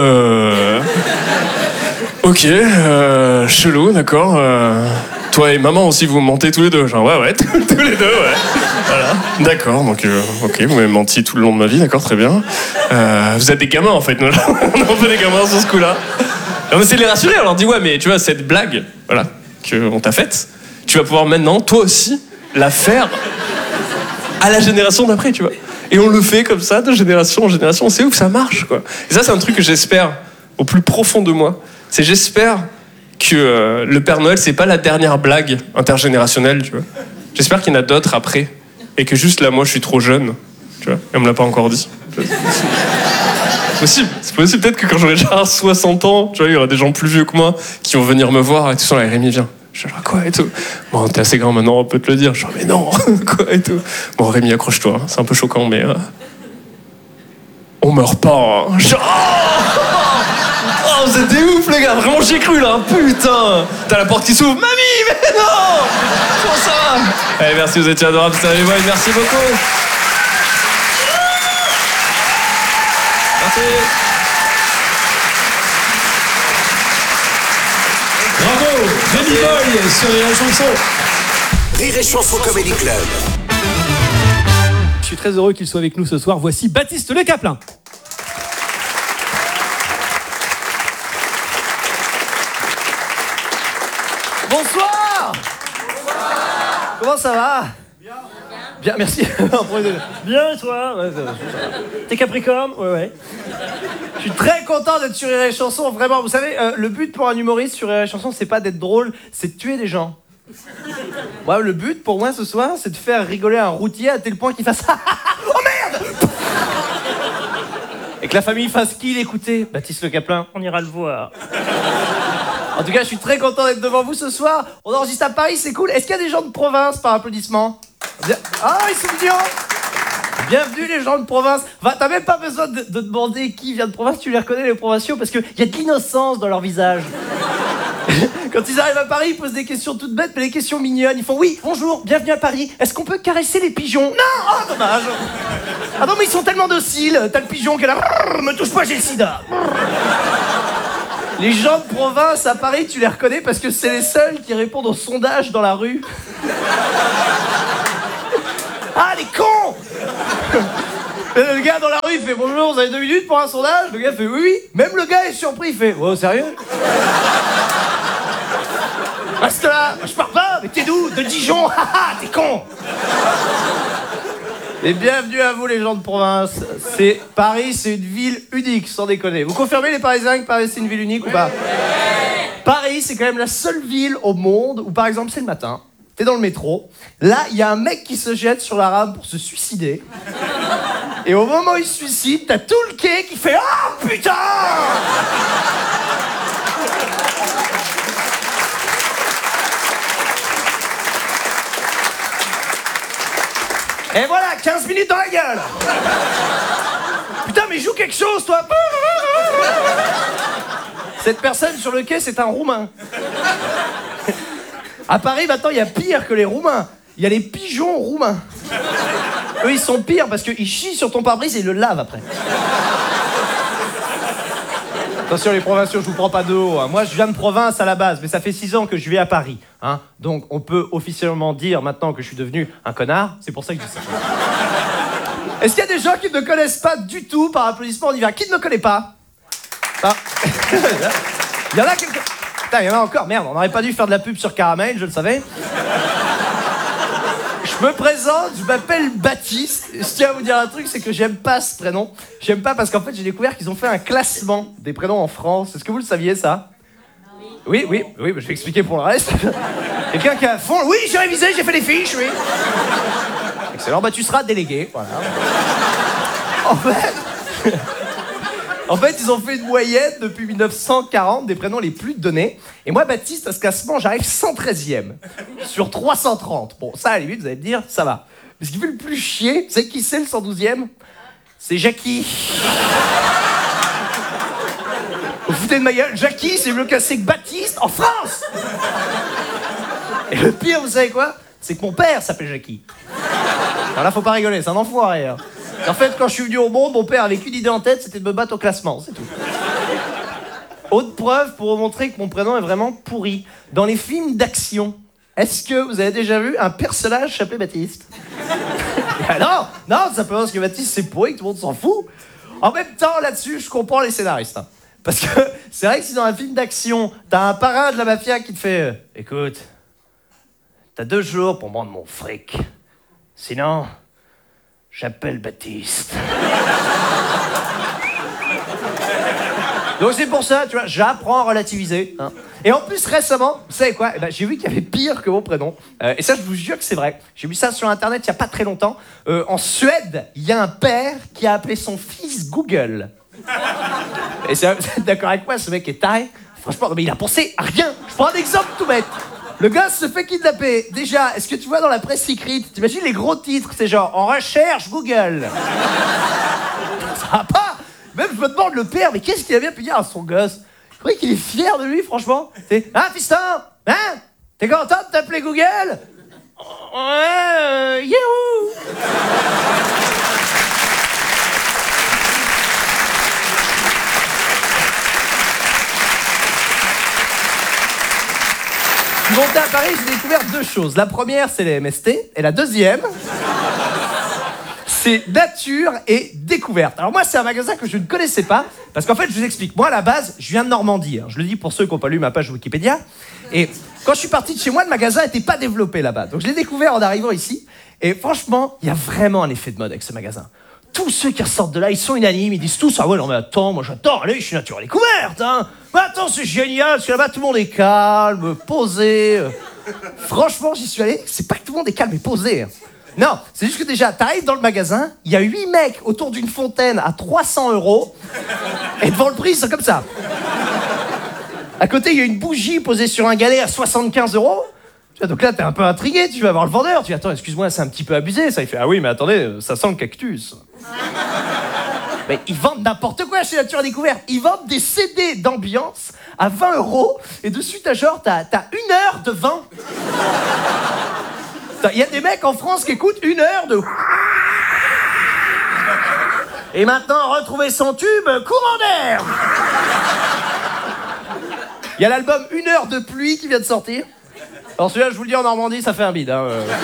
ok, chelou, d'accord. Toi et maman aussi, vous mentez tous les deux. Genre, ouais, tous les deux, ouais. Voilà, d'accord, donc, ok, vous m'avez menti tout le long de ma vie, d'accord, très bien. Vous êtes des gamins, en fait, nous, on est un peu des gamins sur ce coup-là. Et on essaie de les rassurer, on leur dit, ouais, mais tu vois, cette blague, voilà, qu'on t'a faite, tu vas pouvoir maintenant, toi aussi, la faire à la génération d'après, tu vois. Et on le fait comme ça, de génération en génération, c'est ouf, ça marche, quoi. Et ça, c'est un truc que j'espère, au plus profond de moi, c'est j'espère que le Père Noël, c'est pas la dernière blague intergénérationnelle, tu vois. J'espère qu'il y en a d'autres après, et que juste là, moi, je suis trop jeune, tu vois, et on me l'a pas encore dit. C'est possible, peut-être que quand j'aurai déjà 60 ans, tu vois, il y aura des gens plus vieux que moi qui vont venir me voir et tout ça, là, Rémi, viens. Je suis genre, quoi et tout. Bon, t'es assez grand maintenant, on peut te le dire. Je suis genre, mais non, quoi et tout. Bon, Rémi, accroche-toi, hein. C'est un peu choquant, mais on meurt pas. Hein. Oh, vous êtes des ouf, les gars, vraiment, j'y ai cru là, putain. T'as la porte qui s'ouvre, mamie, mais non. Comment ça va? Allez, merci, vous étiez adorables, salut, ouais, merci beaucoup. Merci. Bravo, Rémi Boy sur la chanson. Rire et Chanson Comedy Club. Je suis très heureux qu'il soit avec nous ce soir. Voici Baptiste Le Caplin. Bonsoir. Comment ça va? Bien, merci. Bien, toi? Ouais, t'es Capricorne? Ouais. Je suis très content d'être sur Rire et Chanson, vraiment. Vous savez, le but pour un humoriste sur Rire et Chanson, c'est pas d'être drôle, c'est de tuer des gens. Ouais, le but pour moi ce soir, c'est de faire rigoler un routier à tel point qu'il fasse oh merde! Et que la famille fasse qui l'écouter? Baptiste Le Caplin, on ira le voir. En tout cas, je suis très content d'être devant vous ce soir. On enregistre à Paris, c'est cool. Est-ce qu'il y a des gens de province par applaudissement? Ah, ils sont mignons. Bienvenue les gens de province. T'as même pas besoin de demander qui vient de province, tu les reconnais les provinciaux parce qu'il y a de l'innocence dans leur visage. Quand ils arrivent à Paris, ils posent des questions toutes bêtes, mais des questions mignonnes. Ils font oui, bonjour, bienvenue à Paris. Est-ce qu'on peut caresser les pigeons? Non, oh dommage. Ah non mais ils sont tellement dociles. T'as le pigeon qui est là, me touche pas, j'ai le sida. Les gens de province à Paris, tu les reconnais parce que c'est les seuls qui répondent aux sondages dans la rue. Ah, les cons! Le gars dans la rue, il fait « Bonjour, vous avez 2 minutes pour un sondage ?» Le gars fait « Oui, oui. » Même le gars est surpris, il fait « Oh, sérieux ?» Reste là, je pars pas, mais t'es d'où? De Dijon? Haha, t'es con! Et bienvenue à vous les gens de province. Paris, c'est une ville unique, sans déconner. Vous confirmez les Parisiens que Paris c'est une ville unique ou pas? Paris, c'est quand même la seule ville au monde où, par exemple, c'est le matin, t'es dans le métro, là, il y a un mec qui se jette sur la rame pour se suicider. Et au moment où il se suicide, t'as tout le quai qui fait « Ah, putain !» Et voilà, 15 minutes dans la gueule. Putain, mais joue quelque chose, toi. Cette personne sur le quai, c'est un Roumain. À Paris, maintenant, il y a pire que les Roumains. Il y a les pigeons roumains. Eux, ils sont pires parce qu'ils chient sur ton pare-brise et ils le lavent après. Attention les provinciaux, je vous prends pas de haut. Hein. Moi, je viens de province à la base, mais ça fait 6 ans que je vis à Paris. Hein. Donc, on peut officiellement dire maintenant que je suis devenu un connard. C'est pour ça que je dis ça. Est-ce qu'il y a des gens qui ne me connaissent pas du tout? Par applaudissement, on y va. Qui ne me connaît pas? Ah. Il y en a quelques... Putain, il y en a encore. Merde, on n'aurait pas dû faire de la pub sur Caramel, je le savais. Je me présente, je m'appelle Baptiste. Je tiens à vous dire un truc, c'est que j'aime pas ce prénom. J'aime pas parce qu'en fait, j'ai découvert qu'ils ont fait un classement des prénoms en France. Est-ce que vous le saviez, ça? Oui, je vais expliquer pour le reste. Quelqu'un qui a à fond... Oui, j'ai révisé, j'ai fait des fiches, oui. Excellent, bah tu seras délégué, voilà. En fait, ils ont fait une moyenne depuis 1940 des prénoms les plus donnés. Et moi, Baptiste, à ce classement, j'arrive 113e sur 330. Bon, ça, à la limite, vous allez me dire, ça va. Mais ce qui fait le plus chier, c'est qui c'est le 112e? C'est Jackie. Vous foutez de ma gueule? Jackie, c'est mieux casser que Baptiste en France. Et le pire, vous savez quoi? C'est que mon père s'appelle Jackie. Alors là, faut pas rigoler, c'est un enfoiré. Hein. En fait, quand je suis venu au monde, mon père avait qu'une idée en tête, c'était de me battre au classement, c'est tout. Autre preuve pour vous montrer que mon prénom est vraiment pourri. Dans les films d'action, est-ce que vous avez déjà vu un personnage s'appeler Baptiste? Non, simplement parce que Baptiste c'est pourri, que tout le monde s'en fout. En même temps, là-dessus, je comprends les scénaristes. Hein. Parce que c'est vrai que si dans un film d'action, t'as un parrain de la mafia qui te fait « Écoute, t'as 2 jours pour me rendre mon fric. Sinon... j'appelle Baptiste. » Donc c'est pour ça, tu vois, j'apprends à relativiser. Hein. Et en plus, récemment, vous savez quoi? J'ai vu qu'il y avait pire que mon prénom. Et ça, je vous jure que c'est vrai. J'ai vu ça sur Internet il n'y a pas très longtemps. En Suède, il y a un père qui a appelé son fils Google. Et vous êtes d'accord avec moi, ce mec est taré. Franchement, mais il a pensé à rien. Je prends un exemple tout bête. Le gars se fait kidnapper. Déjà, est-ce que tu vois dans la presse écrite, t'imagines les gros titres, c'est genre « En recherche Google ». Ça va pas. Même je me demande le père, mais qu'est-ce qu'il a bien pu dire à son gosse? Je crois qu'il est fier de lui, franchement. C'est « Hein, fiston? Hein? T'es content de t'appeler Google? » Ouais, youhou. Je suis monté à Paris, j'ai découvert 2 choses. La première, c'est les MST. Et la deuxième, c'est nature et découverte. Alors moi, c'est un magasin que je ne connaissais pas. Parce qu'en fait, je vous explique. Moi, à la base, je viens de Normandie. Hein. Je le dis pour ceux qui n'ont pas lu ma page Wikipédia. Et quand je suis parti de chez moi, le magasin n'était pas développé là-bas. Donc je l'ai découvert en arrivant ici. Et franchement, il y a vraiment un effet de mode avec ce magasin. Tous ceux qui ressortent de là, ils sont unanimes, ils disent tous « Ah ouais, non mais attends, moi j'adore, allez, je suis nature à découverte, hein. Mais attends, c'est génial, parce que là-bas, tout le monde est calme, posé. Franchement, j'y suis allé, c'est pas que tout le monde est calme et posé. Hein. Non, c'est juste que déjà, t'arrives dans le magasin, il y a 8 mecs autour d'une fontaine à 300 €, et devant le prix, c'est comme ça. À côté, il y a une bougie posée sur un galet à 75 €. Donc là, t'es un peu intrigué, tu vas voir le vendeur, tu dis « Attends, excuse-moi, c'est un petit peu abusé, ça. » Il fait « Ah oui, mais attendez, ça sent le cactus. » Mais ils vendent n'importe quoi chez Nature à Découverte. Ils vendent des CD d'ambiance à 20 €, et dessus, t'as 1 heure de vent. Il y a des mecs en France qui écoutent 1 heure de... Et maintenant, retrouver son tube, courant d'air. Il y a l'album 1 heure de pluie qui vient de sortir. Alors celui-là, je vous le dis, en Normandie, ça fait un bide. Hein.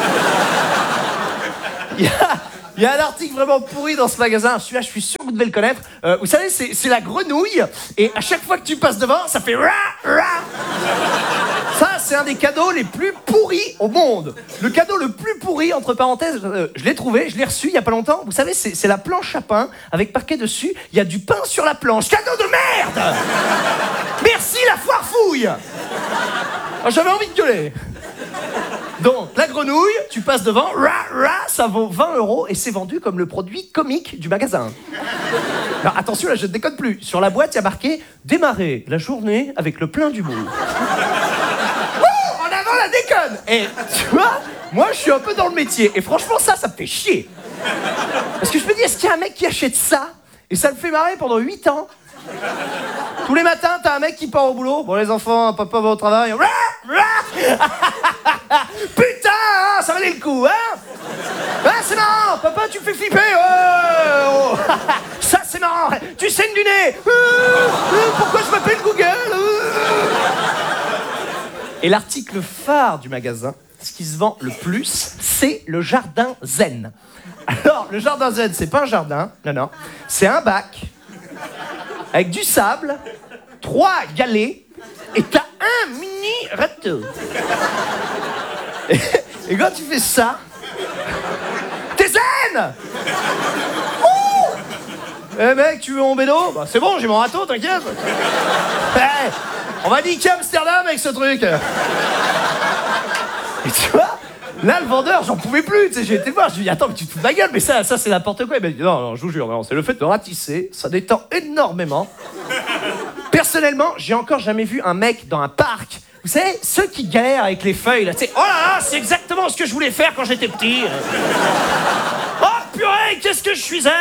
Il y a un article vraiment pourri dans ce magasin. Celui-là, je suis sûr que vous devez le connaître. Vous savez, c'est la grenouille. Et à chaque fois que tu passes devant, ça fait ra, ra. Ça, c'est un des cadeaux les plus pourris au monde. Le cadeau le plus pourri, entre parenthèses, je l'ai trouvé, je l'ai reçu il y a pas longtemps. Vous savez, c'est la planche à pain avec marqué dessus, il y a du pain sur la planche. Cadeau de merde. Merci la foire fouille. Oh, j'avais envie de gueuler. Donc, la grenouille, tu passes devant, ça vaut 20 € et c'est vendu comme le produit comique du magasin. Alors, attention, là, je ne déconne plus. Sur la boîte, il y a marqué « Démarrer la journée avec le plein d'humour ». En avant la déconne. Et tu vois, moi, je suis un peu dans le métier. Et franchement, ça me fait chier. Parce que je me dis, est-ce qu'il y a un mec qui achète ça et ça le fait marrer pendant 8 ans? Tous les matins, t'as un mec qui part au boulot. Bon, les enfants, papa va au travail. Putain, hein, ça valait le coup, hein? Ah, c'est marrant, papa, tu me fais flipper. Oh. Ça, c'est marrant. Tu saignes du nez. Pourquoi je m'appelle Google? Et l'article phare du magasin, ce qui se vend le plus, c'est le jardin zen. Alors, le jardin zen, c'est pas un jardin, non. C'est un bac avec du sable, 3 galets, et t'as un mini râteau. Et quand tu fais ça, t'es zen. Oh. Eh mec, tu veux mon bédo? Bah c'est bon, j'ai mon râteau, t'inquiète. Hey, on va niquer Amsterdam avec ce truc. Et tu vois, là le vendeur, j'en pouvais plus, tu sais, j'ai été voir, je lui ai dit attends, mais tu te fous de ma gueule, mais ça c'est n'importe quoi. Il m'a dit non, je vous jure, non, c'est le fait de ratisser, ça détend énormément. Personnellement, j'ai encore jamais vu un mec dans un parc, vous savez, ceux qui galèrent avec les feuilles, là, tu sais, oh là là, c'est exactement ce que je voulais faire quand j'étais petit. Oh purée, qu'est-ce que je suis zen.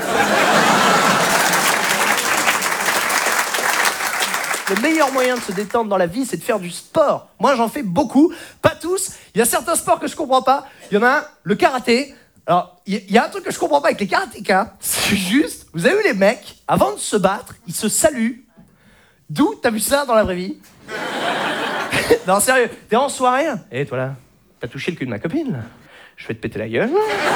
Le meilleur moyen de se détendre dans la vie, c'est de faire du sport. Moi, j'en fais beaucoup, pas tous. Il y a certains sports que je comprends pas. Il y en a un, le karaté. Alors, il y a un truc que je comprends pas avec les karatékas. C'est juste, vous avez vu les mecs, avant de se battre, ils se saluent. D'où t'as vu ça dans la vraie vie? Non, sérieux, t'es en soirée? Et toi là, t'as touché le cul de ma copine là? Je vais te péter la gueule.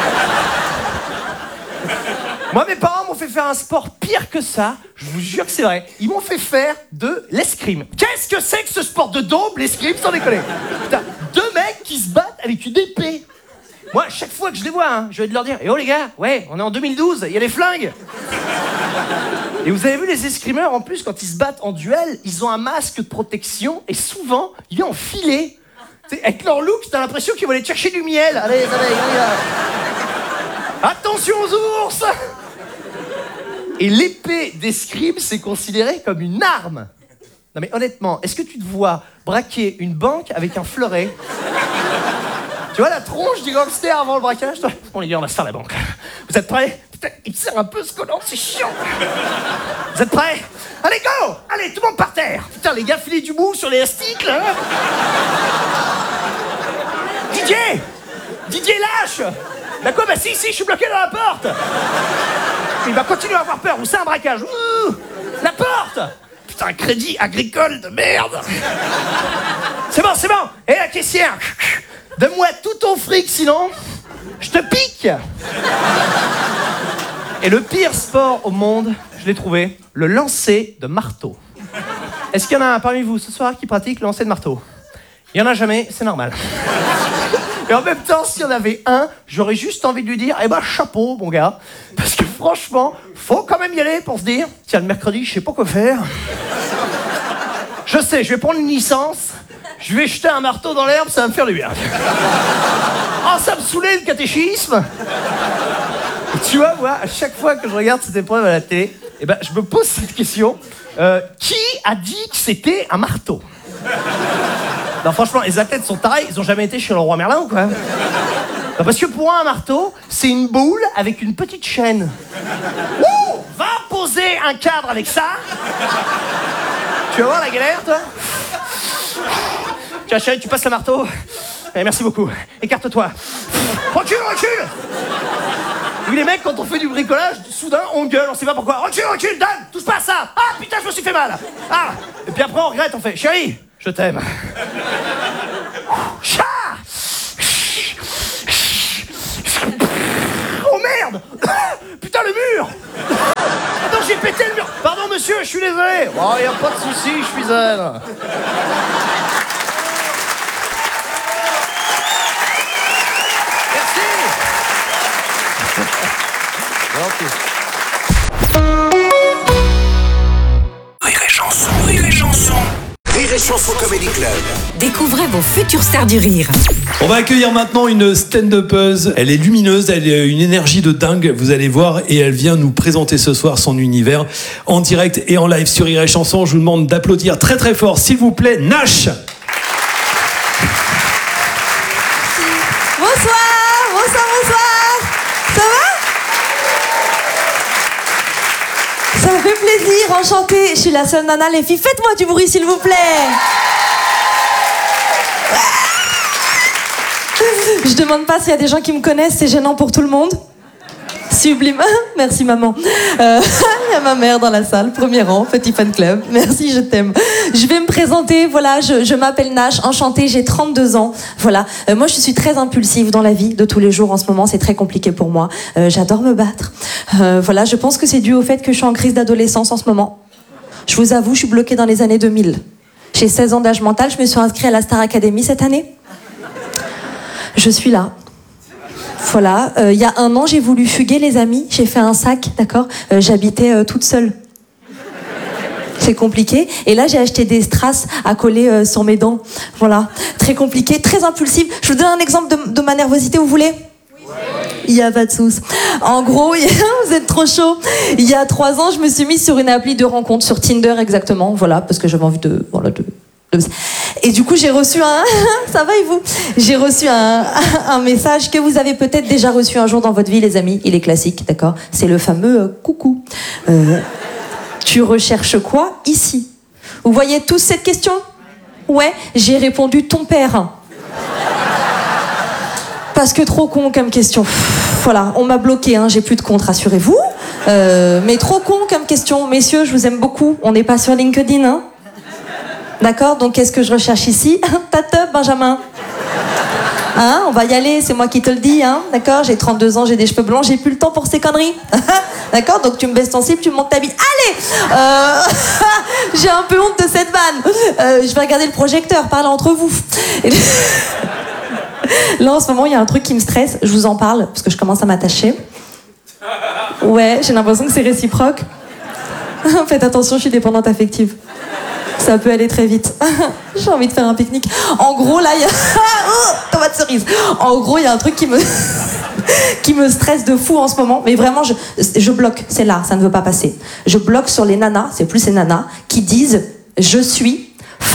Moi, mes parents m'ont fait faire un sport pire que ça. Je vous jure que c'est vrai. Ils m'ont fait faire de l'escrime. Qu'est-ce que c'est que ce sport de daube, l'escrime, sans déconner? Putain, 2 mecs qui se battent avec une épée. Moi, chaque fois que je les vois, hein, je vais leur dire « Eh oh les gars, ouais, on est en 2012, il y a les flingues !» Et vous avez vu les escrimeurs, en plus, quand ils se battent en duel, ils ont un masque de protection et souvent, il est enfilé. T'sais, avec leur look, t'as l'impression qu'ils vont aller chercher du miel. Allez. Attention aux ours! Et l'épée d'escrime, c'est considéré comme une arme. Non mais honnêtement, est-ce que tu te vois braquer une banque avec un fleuret? Tu vois la tronche du gangster avant le braquage? Bon les gars, on va se faire la banque. Vous êtes prêts? Putain, il me serre un peu ce collant, c'est chiant. Vous êtes prêts? Allez, go! Allez, tout le monde par terre. Putain, les gars, filez du bout sur l'élastique, là. Didier, lâche! D'accord, bah si, je suis bloqué dans la porte. Il va continuer à avoir peur, ou c'est un braquage. La porte! Putain, un crédit agricole de merde. C'est bon. Et la caissière, donne-moi tout ton fric, sinon je te pique. Et le pire sport au monde, je l'ai trouvé, le lancer de marteau. Est-ce qu'il y en a un parmi vous ce soir qui pratique le lancer de marteau? Il n'y en a jamais, c'est normal. Et en même temps, s'il y en avait un, j'aurais juste envie de lui dire, eh ben chapeau, mon gars. Parce que franchement, faut quand même y aller pour se dire, tiens, le mercredi, je sais pas quoi faire. Je sais, je vais prendre une licence, je vais jeter un marteau dans l'herbe, ça va me faire du bien. Oh, ça me saoulait le catéchisme. Et tu vois, moi, à chaque fois que je regarde cette épreuve à la télé, eh ben, je me pose cette question. Qui a dit que c'était un marteau? Non, franchement, les athlètes sont tarés, ils ont jamais été chez le roi Merlin ou quoi? Non, parce que pour un marteau, c'est une boule avec une petite chaîne. Ouh, va poser un cadre avec ça. Tu vas voir la galère, toi? Tiens, chérie, tu passes le marteau. Eh, merci beaucoup. Écarte-toi. Recule. où les mecs, quand on fait du bricolage, soudain, on gueule, on sait pas pourquoi. Recule, Dan, touche pas à ça. Ah, putain, je me suis fait mal. Ah. Et puis après, on regrette, on fait, chérie, je t'aime. Chat. Oh merde. Putain, le mur. Attends, j'ai pété le mur. Pardon, monsieur, je suis désolé. Oh, y a pas de souci, je suis zen. Rire et chanson, rire et chanson. Rire et chanson Comedy Club. Découvrez vos futures stars du rire. On va accueillir maintenant une stand-upeuse. Elle est lumineuse, elle a une énergie de dingue, vous allez voir, et elle vient nous présenter ce soir son univers en direct et en live sur Rire et Chanson. Je vous demande d'applaudir très très fort, s'il vous plaît, Nash. Bonsoir. Ça me fait plaisir, enchantée. Je suis la seule nana, les filles. Faites-moi du bruit, s'il vous plaît. Je demande pas s'il y a des gens qui me connaissent, c'est gênant pour tout le monde. Sublime. Merci maman. Il y a ma mère dans la salle, premier rang, petit fan club. Merci, je t'aime. Je vais me présenter, voilà, je m'appelle Nash, enchantée, j'ai 32 ans. Voilà, moi je suis très impulsive dans la vie de tous les jours en ce moment, c'est très compliqué pour moi. J'adore me battre. Voilà, je pense que c'est dû au fait que je suis en crise d'adolescence en ce moment. Je vous avoue, je suis bloquée dans les années 2000. J'ai 16 ans d'âge mental, je me suis inscrite à la Star Academy cette année. Je suis là. Voilà, il y a 1 an, j'ai voulu fuguer les amis, j'ai fait un sac, d'accord. J'habitais toute seule. C'est compliqué. Et là, j'ai acheté des strass à coller sur mes dents. Voilà, très compliqué, très impulsif. Je vous donne un exemple de ma nervosité, vous voulez ? Il n'y a pas de souci. En gros, vous êtes trop chaud. Il y a 3 ans, je me suis mise sur une appli de rencontre, sur Tinder exactement, voilà, parce que j'avais envie de... Voilà, Et du coup, j'ai reçu un... Ça va et vous ? J'ai reçu un message que vous avez peut-être déjà reçu un jour dans votre vie, les amis. Il est classique, d'accord ? C'est le fameux coucou. Tu recherches quoi ici ? Vous voyez tous cette question ? Ouais, j'ai répondu ton père. Parce que trop con comme question. Voilà, on m'a bloqué, hein, j'ai plus de compte, rassurez-vous. Mais trop con comme question. Messieurs, je vous aime beaucoup. On n'est pas sur LinkedIn, hein ? D'accord, donc qu'est-ce que je recherche ici ? Ta teub, Benjamin. Hein, on va y aller, c'est moi qui te le dis, hein. D'accord, j'ai 32 ans, j'ai des cheveux blancs, j'ai plus le temps pour ces conneries. D'accord, donc tu me baisses ton slip, tu me montes ta bite. Allez j'ai un peu honte de cette vanne. Je vais regarder le projecteur, parlez entre vous. Là, en ce moment, il y a un truc qui me stresse, je vous en parle, parce que je commence à m'attacher. Ouais, j'ai l'impression que c'est réciproque. Faites attention, je suis dépendante affective. Ça peut aller très vite. J'ai envie de faire un pique-nique. En gros, là, il y a... tomate cerise. En gros, il y a un truc qui me stresse de fou en ce moment. Mais vraiment, je bloque. C'est là, ça ne veut pas passer. Je bloque sur les nanas, c'est plus les nanas, qui disent « Je suis fofolle ».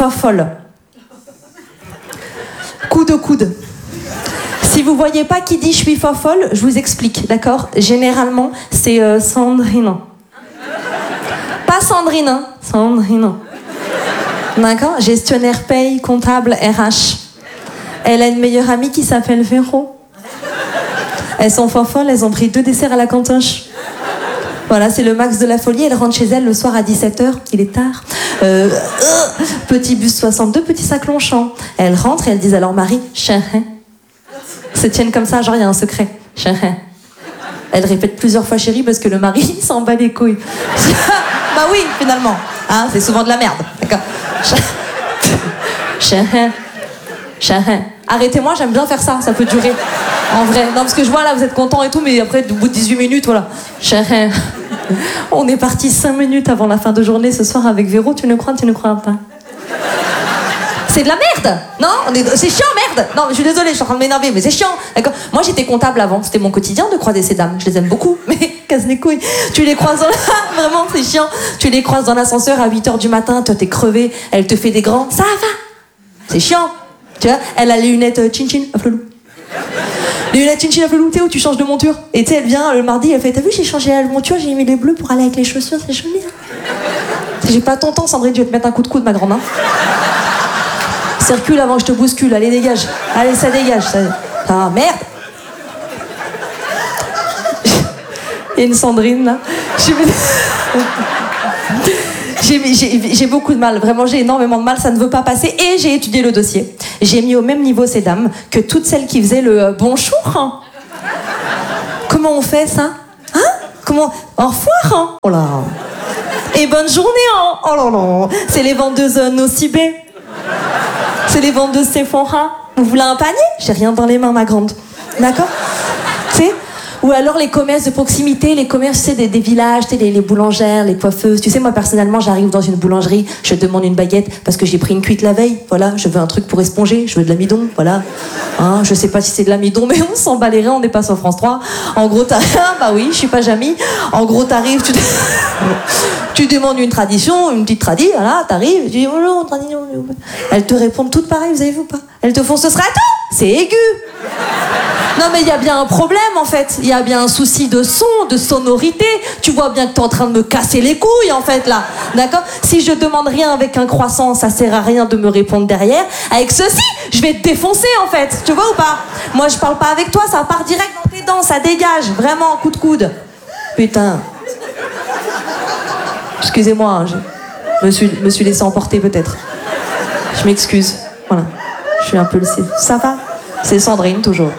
Coup de coude. Si vous voyez pas qui dit « Je suis fofolle », je vous explique, d'accord ? Généralement, c'est Sandrine. Pas Sandrine, hein. Sandrine. D'accord, gestionnaire paye, comptable, RH. Elle a une meilleure amie qui s'appelle Véro. Elles sont folles, elles ont pris 2 desserts à la cantoche. Voilà, c'est le max de la folie. Elle rentre chez elle le soir à 17h, il est tard. Petit bus 62, petit sac Longchamp. Elle rentre et elles disent à leur mari « Chérin ». Se tiennent comme ça, genre il y a un secret. « Chérin ». Elle répète plusieurs fois « chérie » parce que le mari s'en bat les couilles. Bah oui, finalement. Hein, c'est souvent de la merde. D'accord. Chérin. Chérin. Arrêtez-moi, j'aime bien faire ça, ça peut durer. En vrai. Non, parce que je vois là, vous êtes contents et tout, mais après, au bout de 18 minutes, voilà. Chérin. On est parti 5 minutes avant la fin de journée ce soir avec Véro, tu ne crois pas. C'est de la merde. Non, c'est chiant, merde. Non, je suis désolée, je suis en train de m'énerver, mais c'est chiant. D'accord. Moi, j'étais comptable avant. C'était mon quotidien de croiser ces dames. Je les aime beaucoup, mais casse les couilles. Tu les croises vraiment, c'est chiant. Tu les croises dans l'ascenseur à 8h du matin, toi, t'es crevé. Elle te fait des grands. Ça va. C'est chiant. Tu vois, elle a les lunettes chin-chin à flelou. Les lunettes chin-chin à flelou, tu sais, où tu changes de monture. Et tu sais, elle vient le mardi, elle fait, t'as vu, j'ai changé la monture, j'ai mis les bleus pour aller avec les chaussures, c'est joli. J'ai pas ton temps, Sandrine, je vais te mettre un coup de coude, ma grande. Hein. Circule avant que je te bouscule, allez dégage. Allez, ça dégage. Ça... Ah merde. Il y a une Sandrine là. J'ai beaucoup de mal, vraiment j'ai énormément de mal, ça ne veut pas passer et j'ai étudié le dossier. J'ai mis au même niveau ces dames que toutes celles qui faisaient le bonjour. Hein. Comment on fait ça? Hein? Comment? Au revoir hein? Oh là. Et bonne journée hein? Oh là là. C'est les vendeuses Nocibé. C'est les vendeuses Sephora. Vous voulez un panier? J'ai rien dans les mains ma grande. D'accord? Tu sais? Ou alors les commerces de proximité, les commerces tu sais, des villages, tu sais, les boulangères, les coiffeuses. Tu sais, moi personnellement, j'arrive dans une boulangerie, je demande une baguette parce que j'ai pris une cuite la veille. Voilà, je veux un truc pour éponger, je veux de l'amidon. Voilà. Hein, je sais pas si c'est de l'amidon, mais on s'en bat les reins, on n'est pas sur France 3. En gros, bah oui, je suis pas Jamie. En gros, t'arrives, tu demandes une tradition, une petite tradie, voilà, t'arrives, tu dis bonjour, tradition. Elles te répondent toutes pareilles, vous avez vu ou pas? Elles te font ce sera tout. C'est aigu. Non mais il y a bien un problème en fait, il y a bien un souci de son, de sonorité. Tu vois bien que t'es en train de me casser les couilles en fait là, d'accord? Si je demande rien avec un croissant, ça sert à rien de me répondre derrière. Avec ceci, je vais te défoncer en fait, tu vois ou pas? Moi je parle pas avec toi, ça part direct dans tes dents, ça dégage, vraiment, coup de coude. Putain. Excusez-moi, hein, je me suis laissé emporter peut-être. Je m'excuse, voilà. Je suis un peu le... Ça va? C'est Sandrine toujours.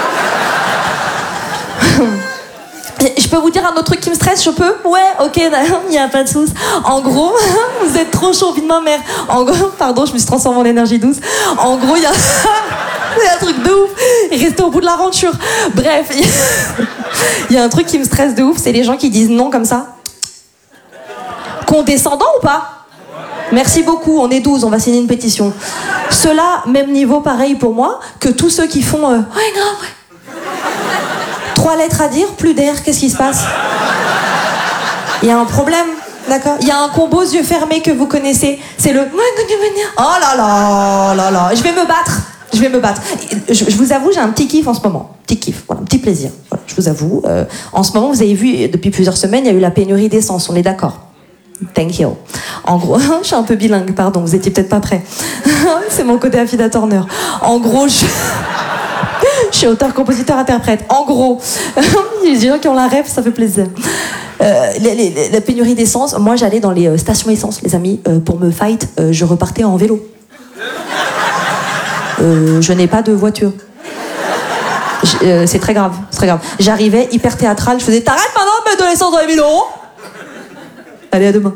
Je peux vous dire un autre truc qui me stresse, je peux? Ouais, ok, il n'y a pas de souci. En gros, vous êtes trop chaud, vie de ma mère. En gros, pardon, je me suis transformée en énergie douce. En gros, il y a un truc de ouf. Restez au bout de l'aventure. Bref, il y a un truc qui me stresse de ouf, c'est les gens qui disent non comme ça. Condescendant ou pas? Merci beaucoup, on est 12, on va signer une pétition. Ceux-là, même niveau pareil pour moi, que tous ceux qui font ouais, grave, ouais. 3 lettres à dire, plus d'air, qu'est-ce qui se passe? Il y a un problème, d'accord? Il y a un combo yeux fermés que vous connaissez, c'est le oh là là là là, je vais me battre. Je vous avoue, j'ai un petit kiff en ce moment. Petit kiff, voilà, un petit plaisir. Voilà, je vous avoue. En ce moment, vous avez vu, depuis plusieurs semaines, il y a eu la pénurie d'essence, on est d'accord? Thank you. En gros, je suis un peu bilingue, pardon, vous étiez peut-être pas prêts. C'est mon côté Affida Turner. En gros, je suis auteur, compositeur, interprète. En gros, il y a des gens qui ont la rêve, ça fait plaisir. La pénurie d'essence, moi j'allais dans les stations essence, les amis, pour me fight, je repartais en vélo. Je n'ai pas de voiture. C'est très grave, c'est très grave. J'arrivais hyper théâtral, je faisais t'arrêtes maintenant de mettre de l'essence dans les 1000 €. Allez, à demain.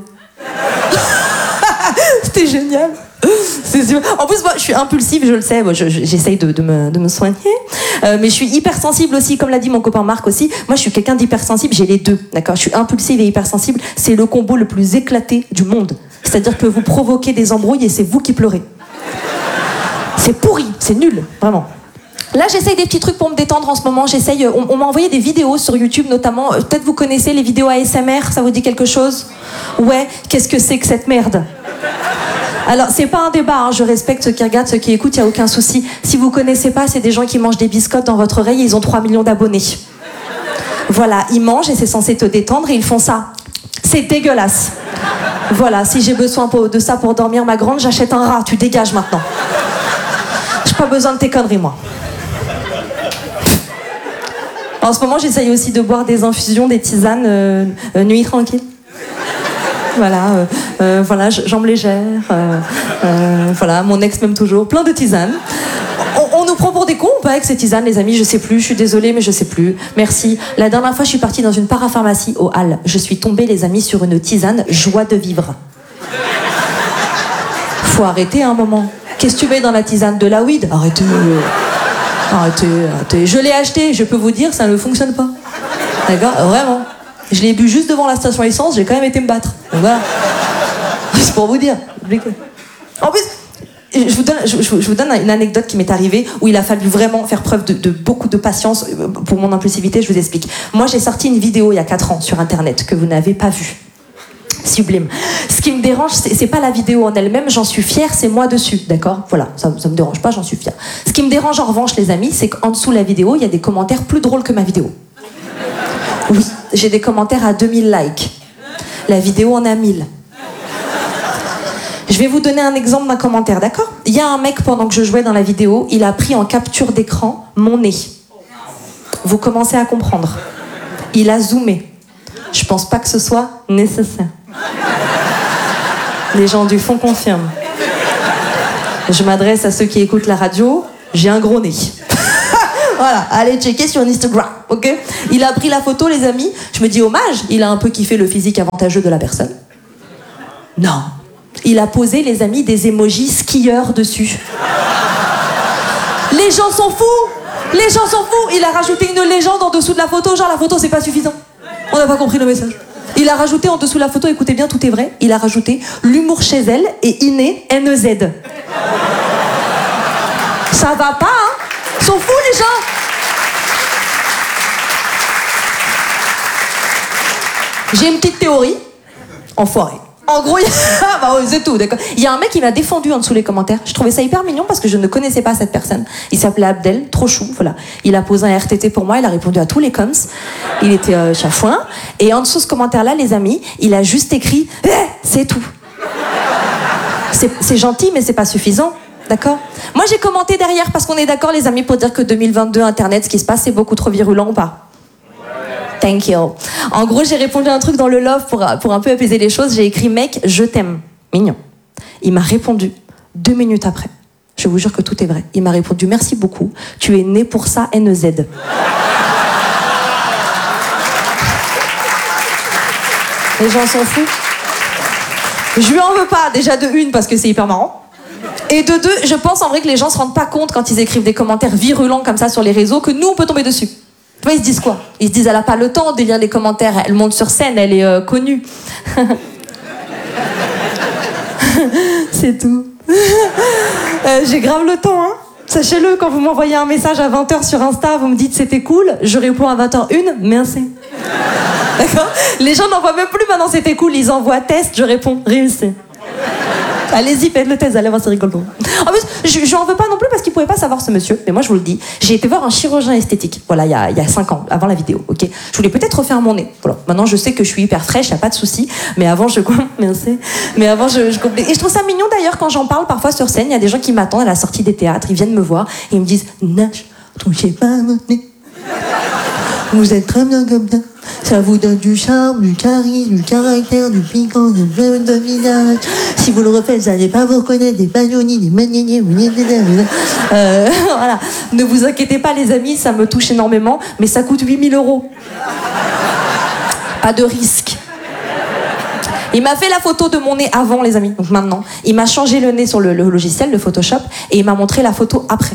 C'était génial. C'est sûr. En plus, moi, je suis impulsive, je le sais. Moi, j'essaye de me soigner. Mais je suis hypersensible aussi, comme l'a dit mon copain Marc aussi. Moi, je suis quelqu'un d'hypersensible, j'ai les deux. D'accord? Je suis impulsive et hypersensible. C'est le combo le plus éclaté du monde. C'est-à-dire que vous provoquez des embrouilles et c'est vous qui pleurez. C'est pourri, c'est nul, vraiment. Là, j'essaye des petits trucs pour me détendre en ce moment. J'essaye. On m'a envoyé des vidéos sur YouTube, notamment. Peut-être vous connaissez les vidéos ASMR. Ça vous dit quelque chose? Ouais. Qu'est-ce que c'est que cette merde? Alors, c'est pas un débat. Hein. Je respecte ceux qui regardent, ceux qui écoutent. Il y a aucun souci. Si vous connaissez pas, c'est des gens qui mangent des biscottes dans votre oreille. Et ils ont 3 millions d'abonnés. Voilà, ils mangent et c'est censé te détendre et ils font ça. C'est dégueulasse. Voilà. Si j'ai besoin de ça pour dormir, ma grande, j'achète un rat. Tu dégages maintenant. J'ai pas besoin de tes conneries, moi. En ce moment, j'essaye aussi de boire des infusions, des tisanes, nuit tranquille. Voilà, voilà, jambes légères, voilà, mon ex m'aime toujours, plein de tisanes. On nous prend pour des cons ou pas avec ces tisanes, les amis? Je sais plus, je suis désolée, mais je sais plus. Merci. La dernière fois, je suis partie dans une parapharmacie au Halles. Je suis tombée, les amis, sur une tisane joie de vivre. Faut arrêter un moment. Qu'est-ce que tu mets dans la tisane? De la weed? Arrêtez. Arrêtez. Je l'ai acheté, je peux vous dire, ça ne fonctionne pas. D'accord? Vraiment. Je l'ai bu juste devant la station essence, j'ai quand même été me battre. Donc voilà. C'est pour vous dire. En plus, je vous donne une anecdote qui m'est arrivée où il a fallu vraiment faire preuve de beaucoup de patience pour mon impulsivité, je vous explique. Moi, j'ai sorti une vidéo il y a 4 ans sur Internet que vous n'avez pas vue. Sublime. Ce qui me dérange, c'est pas la vidéo en elle-même, j'en suis fière, c'est moi dessus, d'accord? Voilà, ça me dérange pas, j'en suis fière. Ce qui me dérange en revanche, les amis, c'est qu'en dessous de la vidéo, il y a des commentaires plus drôles que ma vidéo. Oui, j'ai des commentaires à 2000 likes. La vidéo en a 1000. Je vais vous donner un exemple d'un commentaire, d'accord? Il y a un mec, pendant que je jouais dans la vidéo, il a pris en capture d'écran mon nez. Vous commencez à comprendre. Il a zoomé. Je pense pas que ce soit nécessaire. Les gens du fond confirment. Je m'adresse à ceux qui écoutent la radio. J'ai un gros nez. Voilà, allez checker sur Instagram, ok? Il a pris la photo, les amis. Je me dis hommage, il a un peu kiffé le physique avantageux de la personne. Non. Il a posé, les amis, des emojis skieurs dessus. Les gens sont fous! Les gens sont fous! Il a rajouté une légende en dessous de la photo, genre la photo c'est pas suffisant. On n'a pas compris le message. Il a rajouté en dessous de la photo, écoutez bien, tout est vrai, il a rajouté l'humour chez elle est inné NEZ. Ça va pas, hein? Ils sont fous les gens! J'ai une petite théorie. Enfoiré. En gros, bah ouais, c'est tout, d'accord. Il y a un mec qui m'a défendu en dessous les commentaires. Je trouvais ça hyper mignon parce que je ne connaissais pas cette personne. Il s'appelait Abdel, trop chou, voilà. Il a posé un RTT pour moi, il a répondu à tous les coms. Il était chafouin. Et en dessous de ce commentaire-là, les amis, il a juste écrit c'est tout. C'est gentil, mais c'est pas suffisant. D'accord? Moi, j'ai commenté derrière parce qu'on est d'accord, les amis, pour dire que 2022, Internet, ce qui se passe, c'est beaucoup trop virulent ou pas? Thank you. En gros, j'ai répondu à un truc dans le love pour un peu apaiser les choses. J'ai écrit mec, je t'aime. Mignon. Il m'a répondu 2 minutes après. Je vous jure que tout est vrai. Il m'a répondu merci beaucoup. Tu es né pour ça, NEZ. Les gens s'en foutent. Je lui en veux pas, déjà de une, parce que c'est hyper marrant. Et de deux, je pense en vrai que les gens se rendent pas compte quand ils écrivent des commentaires virulents comme ça sur les réseaux que nous, on peut tomber dessus. Tu vois, ils se disent quoi? Ils se disent, elle a pas le temps de lire les commentaires, elle monte sur scène, elle est connue. C'est tout. J'ai grave le temps, hein. Sachez-le, quand vous m'envoyez un message à 20h sur Insta, vous me dites c'était cool, je réponds à 20h01, merci. D'accord? Les gens n'envoient même plus maintenant c'était cool, ils envoient test, je réponds réussi. Allez-y, faites le test, allez voir, c'est rigolo. En plus, je n'en veux pas non plus parce qu'il pouvait pas savoir ce monsieur, mais moi je vous le dis, j'ai été voir un chirurgien esthétique, voilà, il y a 5 ans, avant la vidéo, ok? Je voulais peut-être refaire mon nez, voilà. Maintenant je sais que je suis hyper fraîche, y a pas de souci, mais avant merci. Mais avant je complète. Et je trouve ça mignon d'ailleurs quand j'en parle parfois sur scène, il y a des gens qui m'attendent à la sortie des théâtres, ils viennent me voir et ils me disent Nash, touchez pas à mon nez. Vous êtes très bien comme ça. Ça vous donne du charme, du charisme, du caractère, du piquant, du bleu de visage. Si vous le refaites, vous n'allez pas vous reconnaître des bagnonis, des maniés, voilà. Ne vous inquiétez pas, les amis, ça me touche énormément, mais ça coûte 8 000 €. Pas de risque. Il m'a fait la photo de mon nez avant, les amis, donc maintenant. Il m'a changé le nez sur le logiciel de Photoshop et il m'a montré la photo après.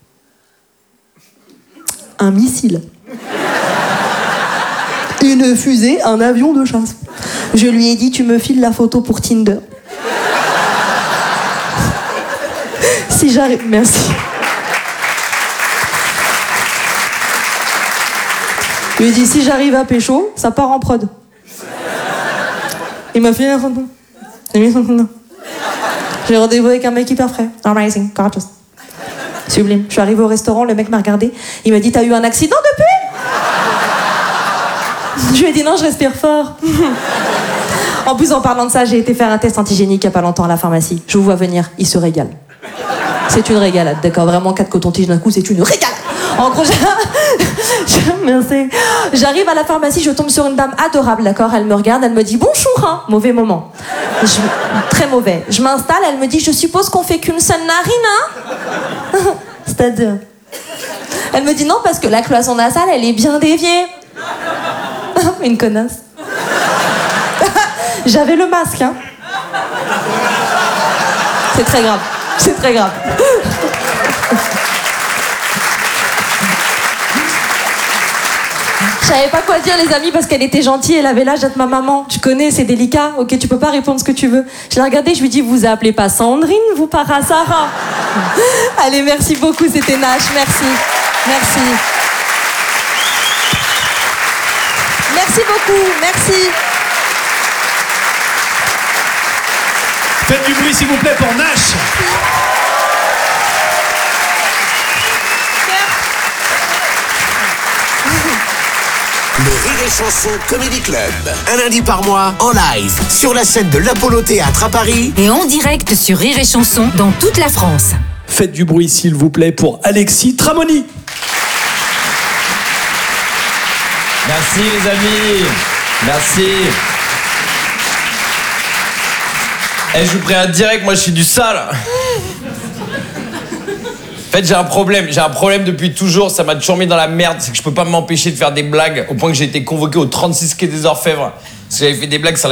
Un missile. Une fusée, un avion de chasse. Je lui ai dit, tu me files la photo pour Tinder. Si j'arrive... Merci. Je lui ai dit, si j'arrive à pécho, ça part en prod. Il m'a filé la photo. J'ai mis son Tinder. J'ai rendez-vous avec un mec hyper frais. Amazing, gorgeous. Sublime. Je suis arrivée au restaurant, le mec m'a regardé. Il m'a dit, t'as eu un accident depuis? Je lui ai dit non, je respire fort. En plus, en parlant de ça, j'ai été faire un test antigénique il n'y a pas longtemps à la pharmacie. Je vous vois venir, il se régale. C'est une régalade, d'accord? Vraiment, 4 cotons-tiges d'un coup, c'est une régalade. En gros, merci. J'arrive à la pharmacie, je tombe sur une dame adorable, d'accord? Elle me regarde, elle me dit bonjour, hein. Mauvais moment. Très mauvais. Je m'installe, elle me dit je suppose qu'on fait qu'une seule narine, hein? C'est-à-dire? Elle me dit non, parce que la cloison nasale, elle est bien déviée. Une connasse. J'avais le masque, hein. C'est très grave. C'est très grave. Je savais pas quoi dire, les amis, parce qu'elle était gentille, elle avait l'âge d'être ma maman. Tu connais, c'est délicat, ok, tu peux pas répondre ce que tu veux. Je l'ai regardée, je lui dis, vous appelez pas Sandrine, vous, par hasard? Allez, merci beaucoup, c'était Nash, merci. Merci. Merci beaucoup, merci. Faites du bruit, s'il vous plaît, pour Nash. Le Rire et Chanson Comedy Club. Un lundi par mois, en live, sur la scène de l'Apollo Théâtre à Paris. Et en direct sur Rire et Chanson dans toute la France. Faites du bruit, s'il vous plaît, pour Alexis Tramoni. Merci les amis. Merci. Eh, je vous préviens direct, moi je suis du sale. En fait, j'ai un problème depuis toujours, ça m'a toujours mis dans la merde, c'est que je peux pas m'empêcher de faire des blagues, au point que j'ai été convoqué au 36 quai des Orfèvres, parce que j'avais fait des blagues sur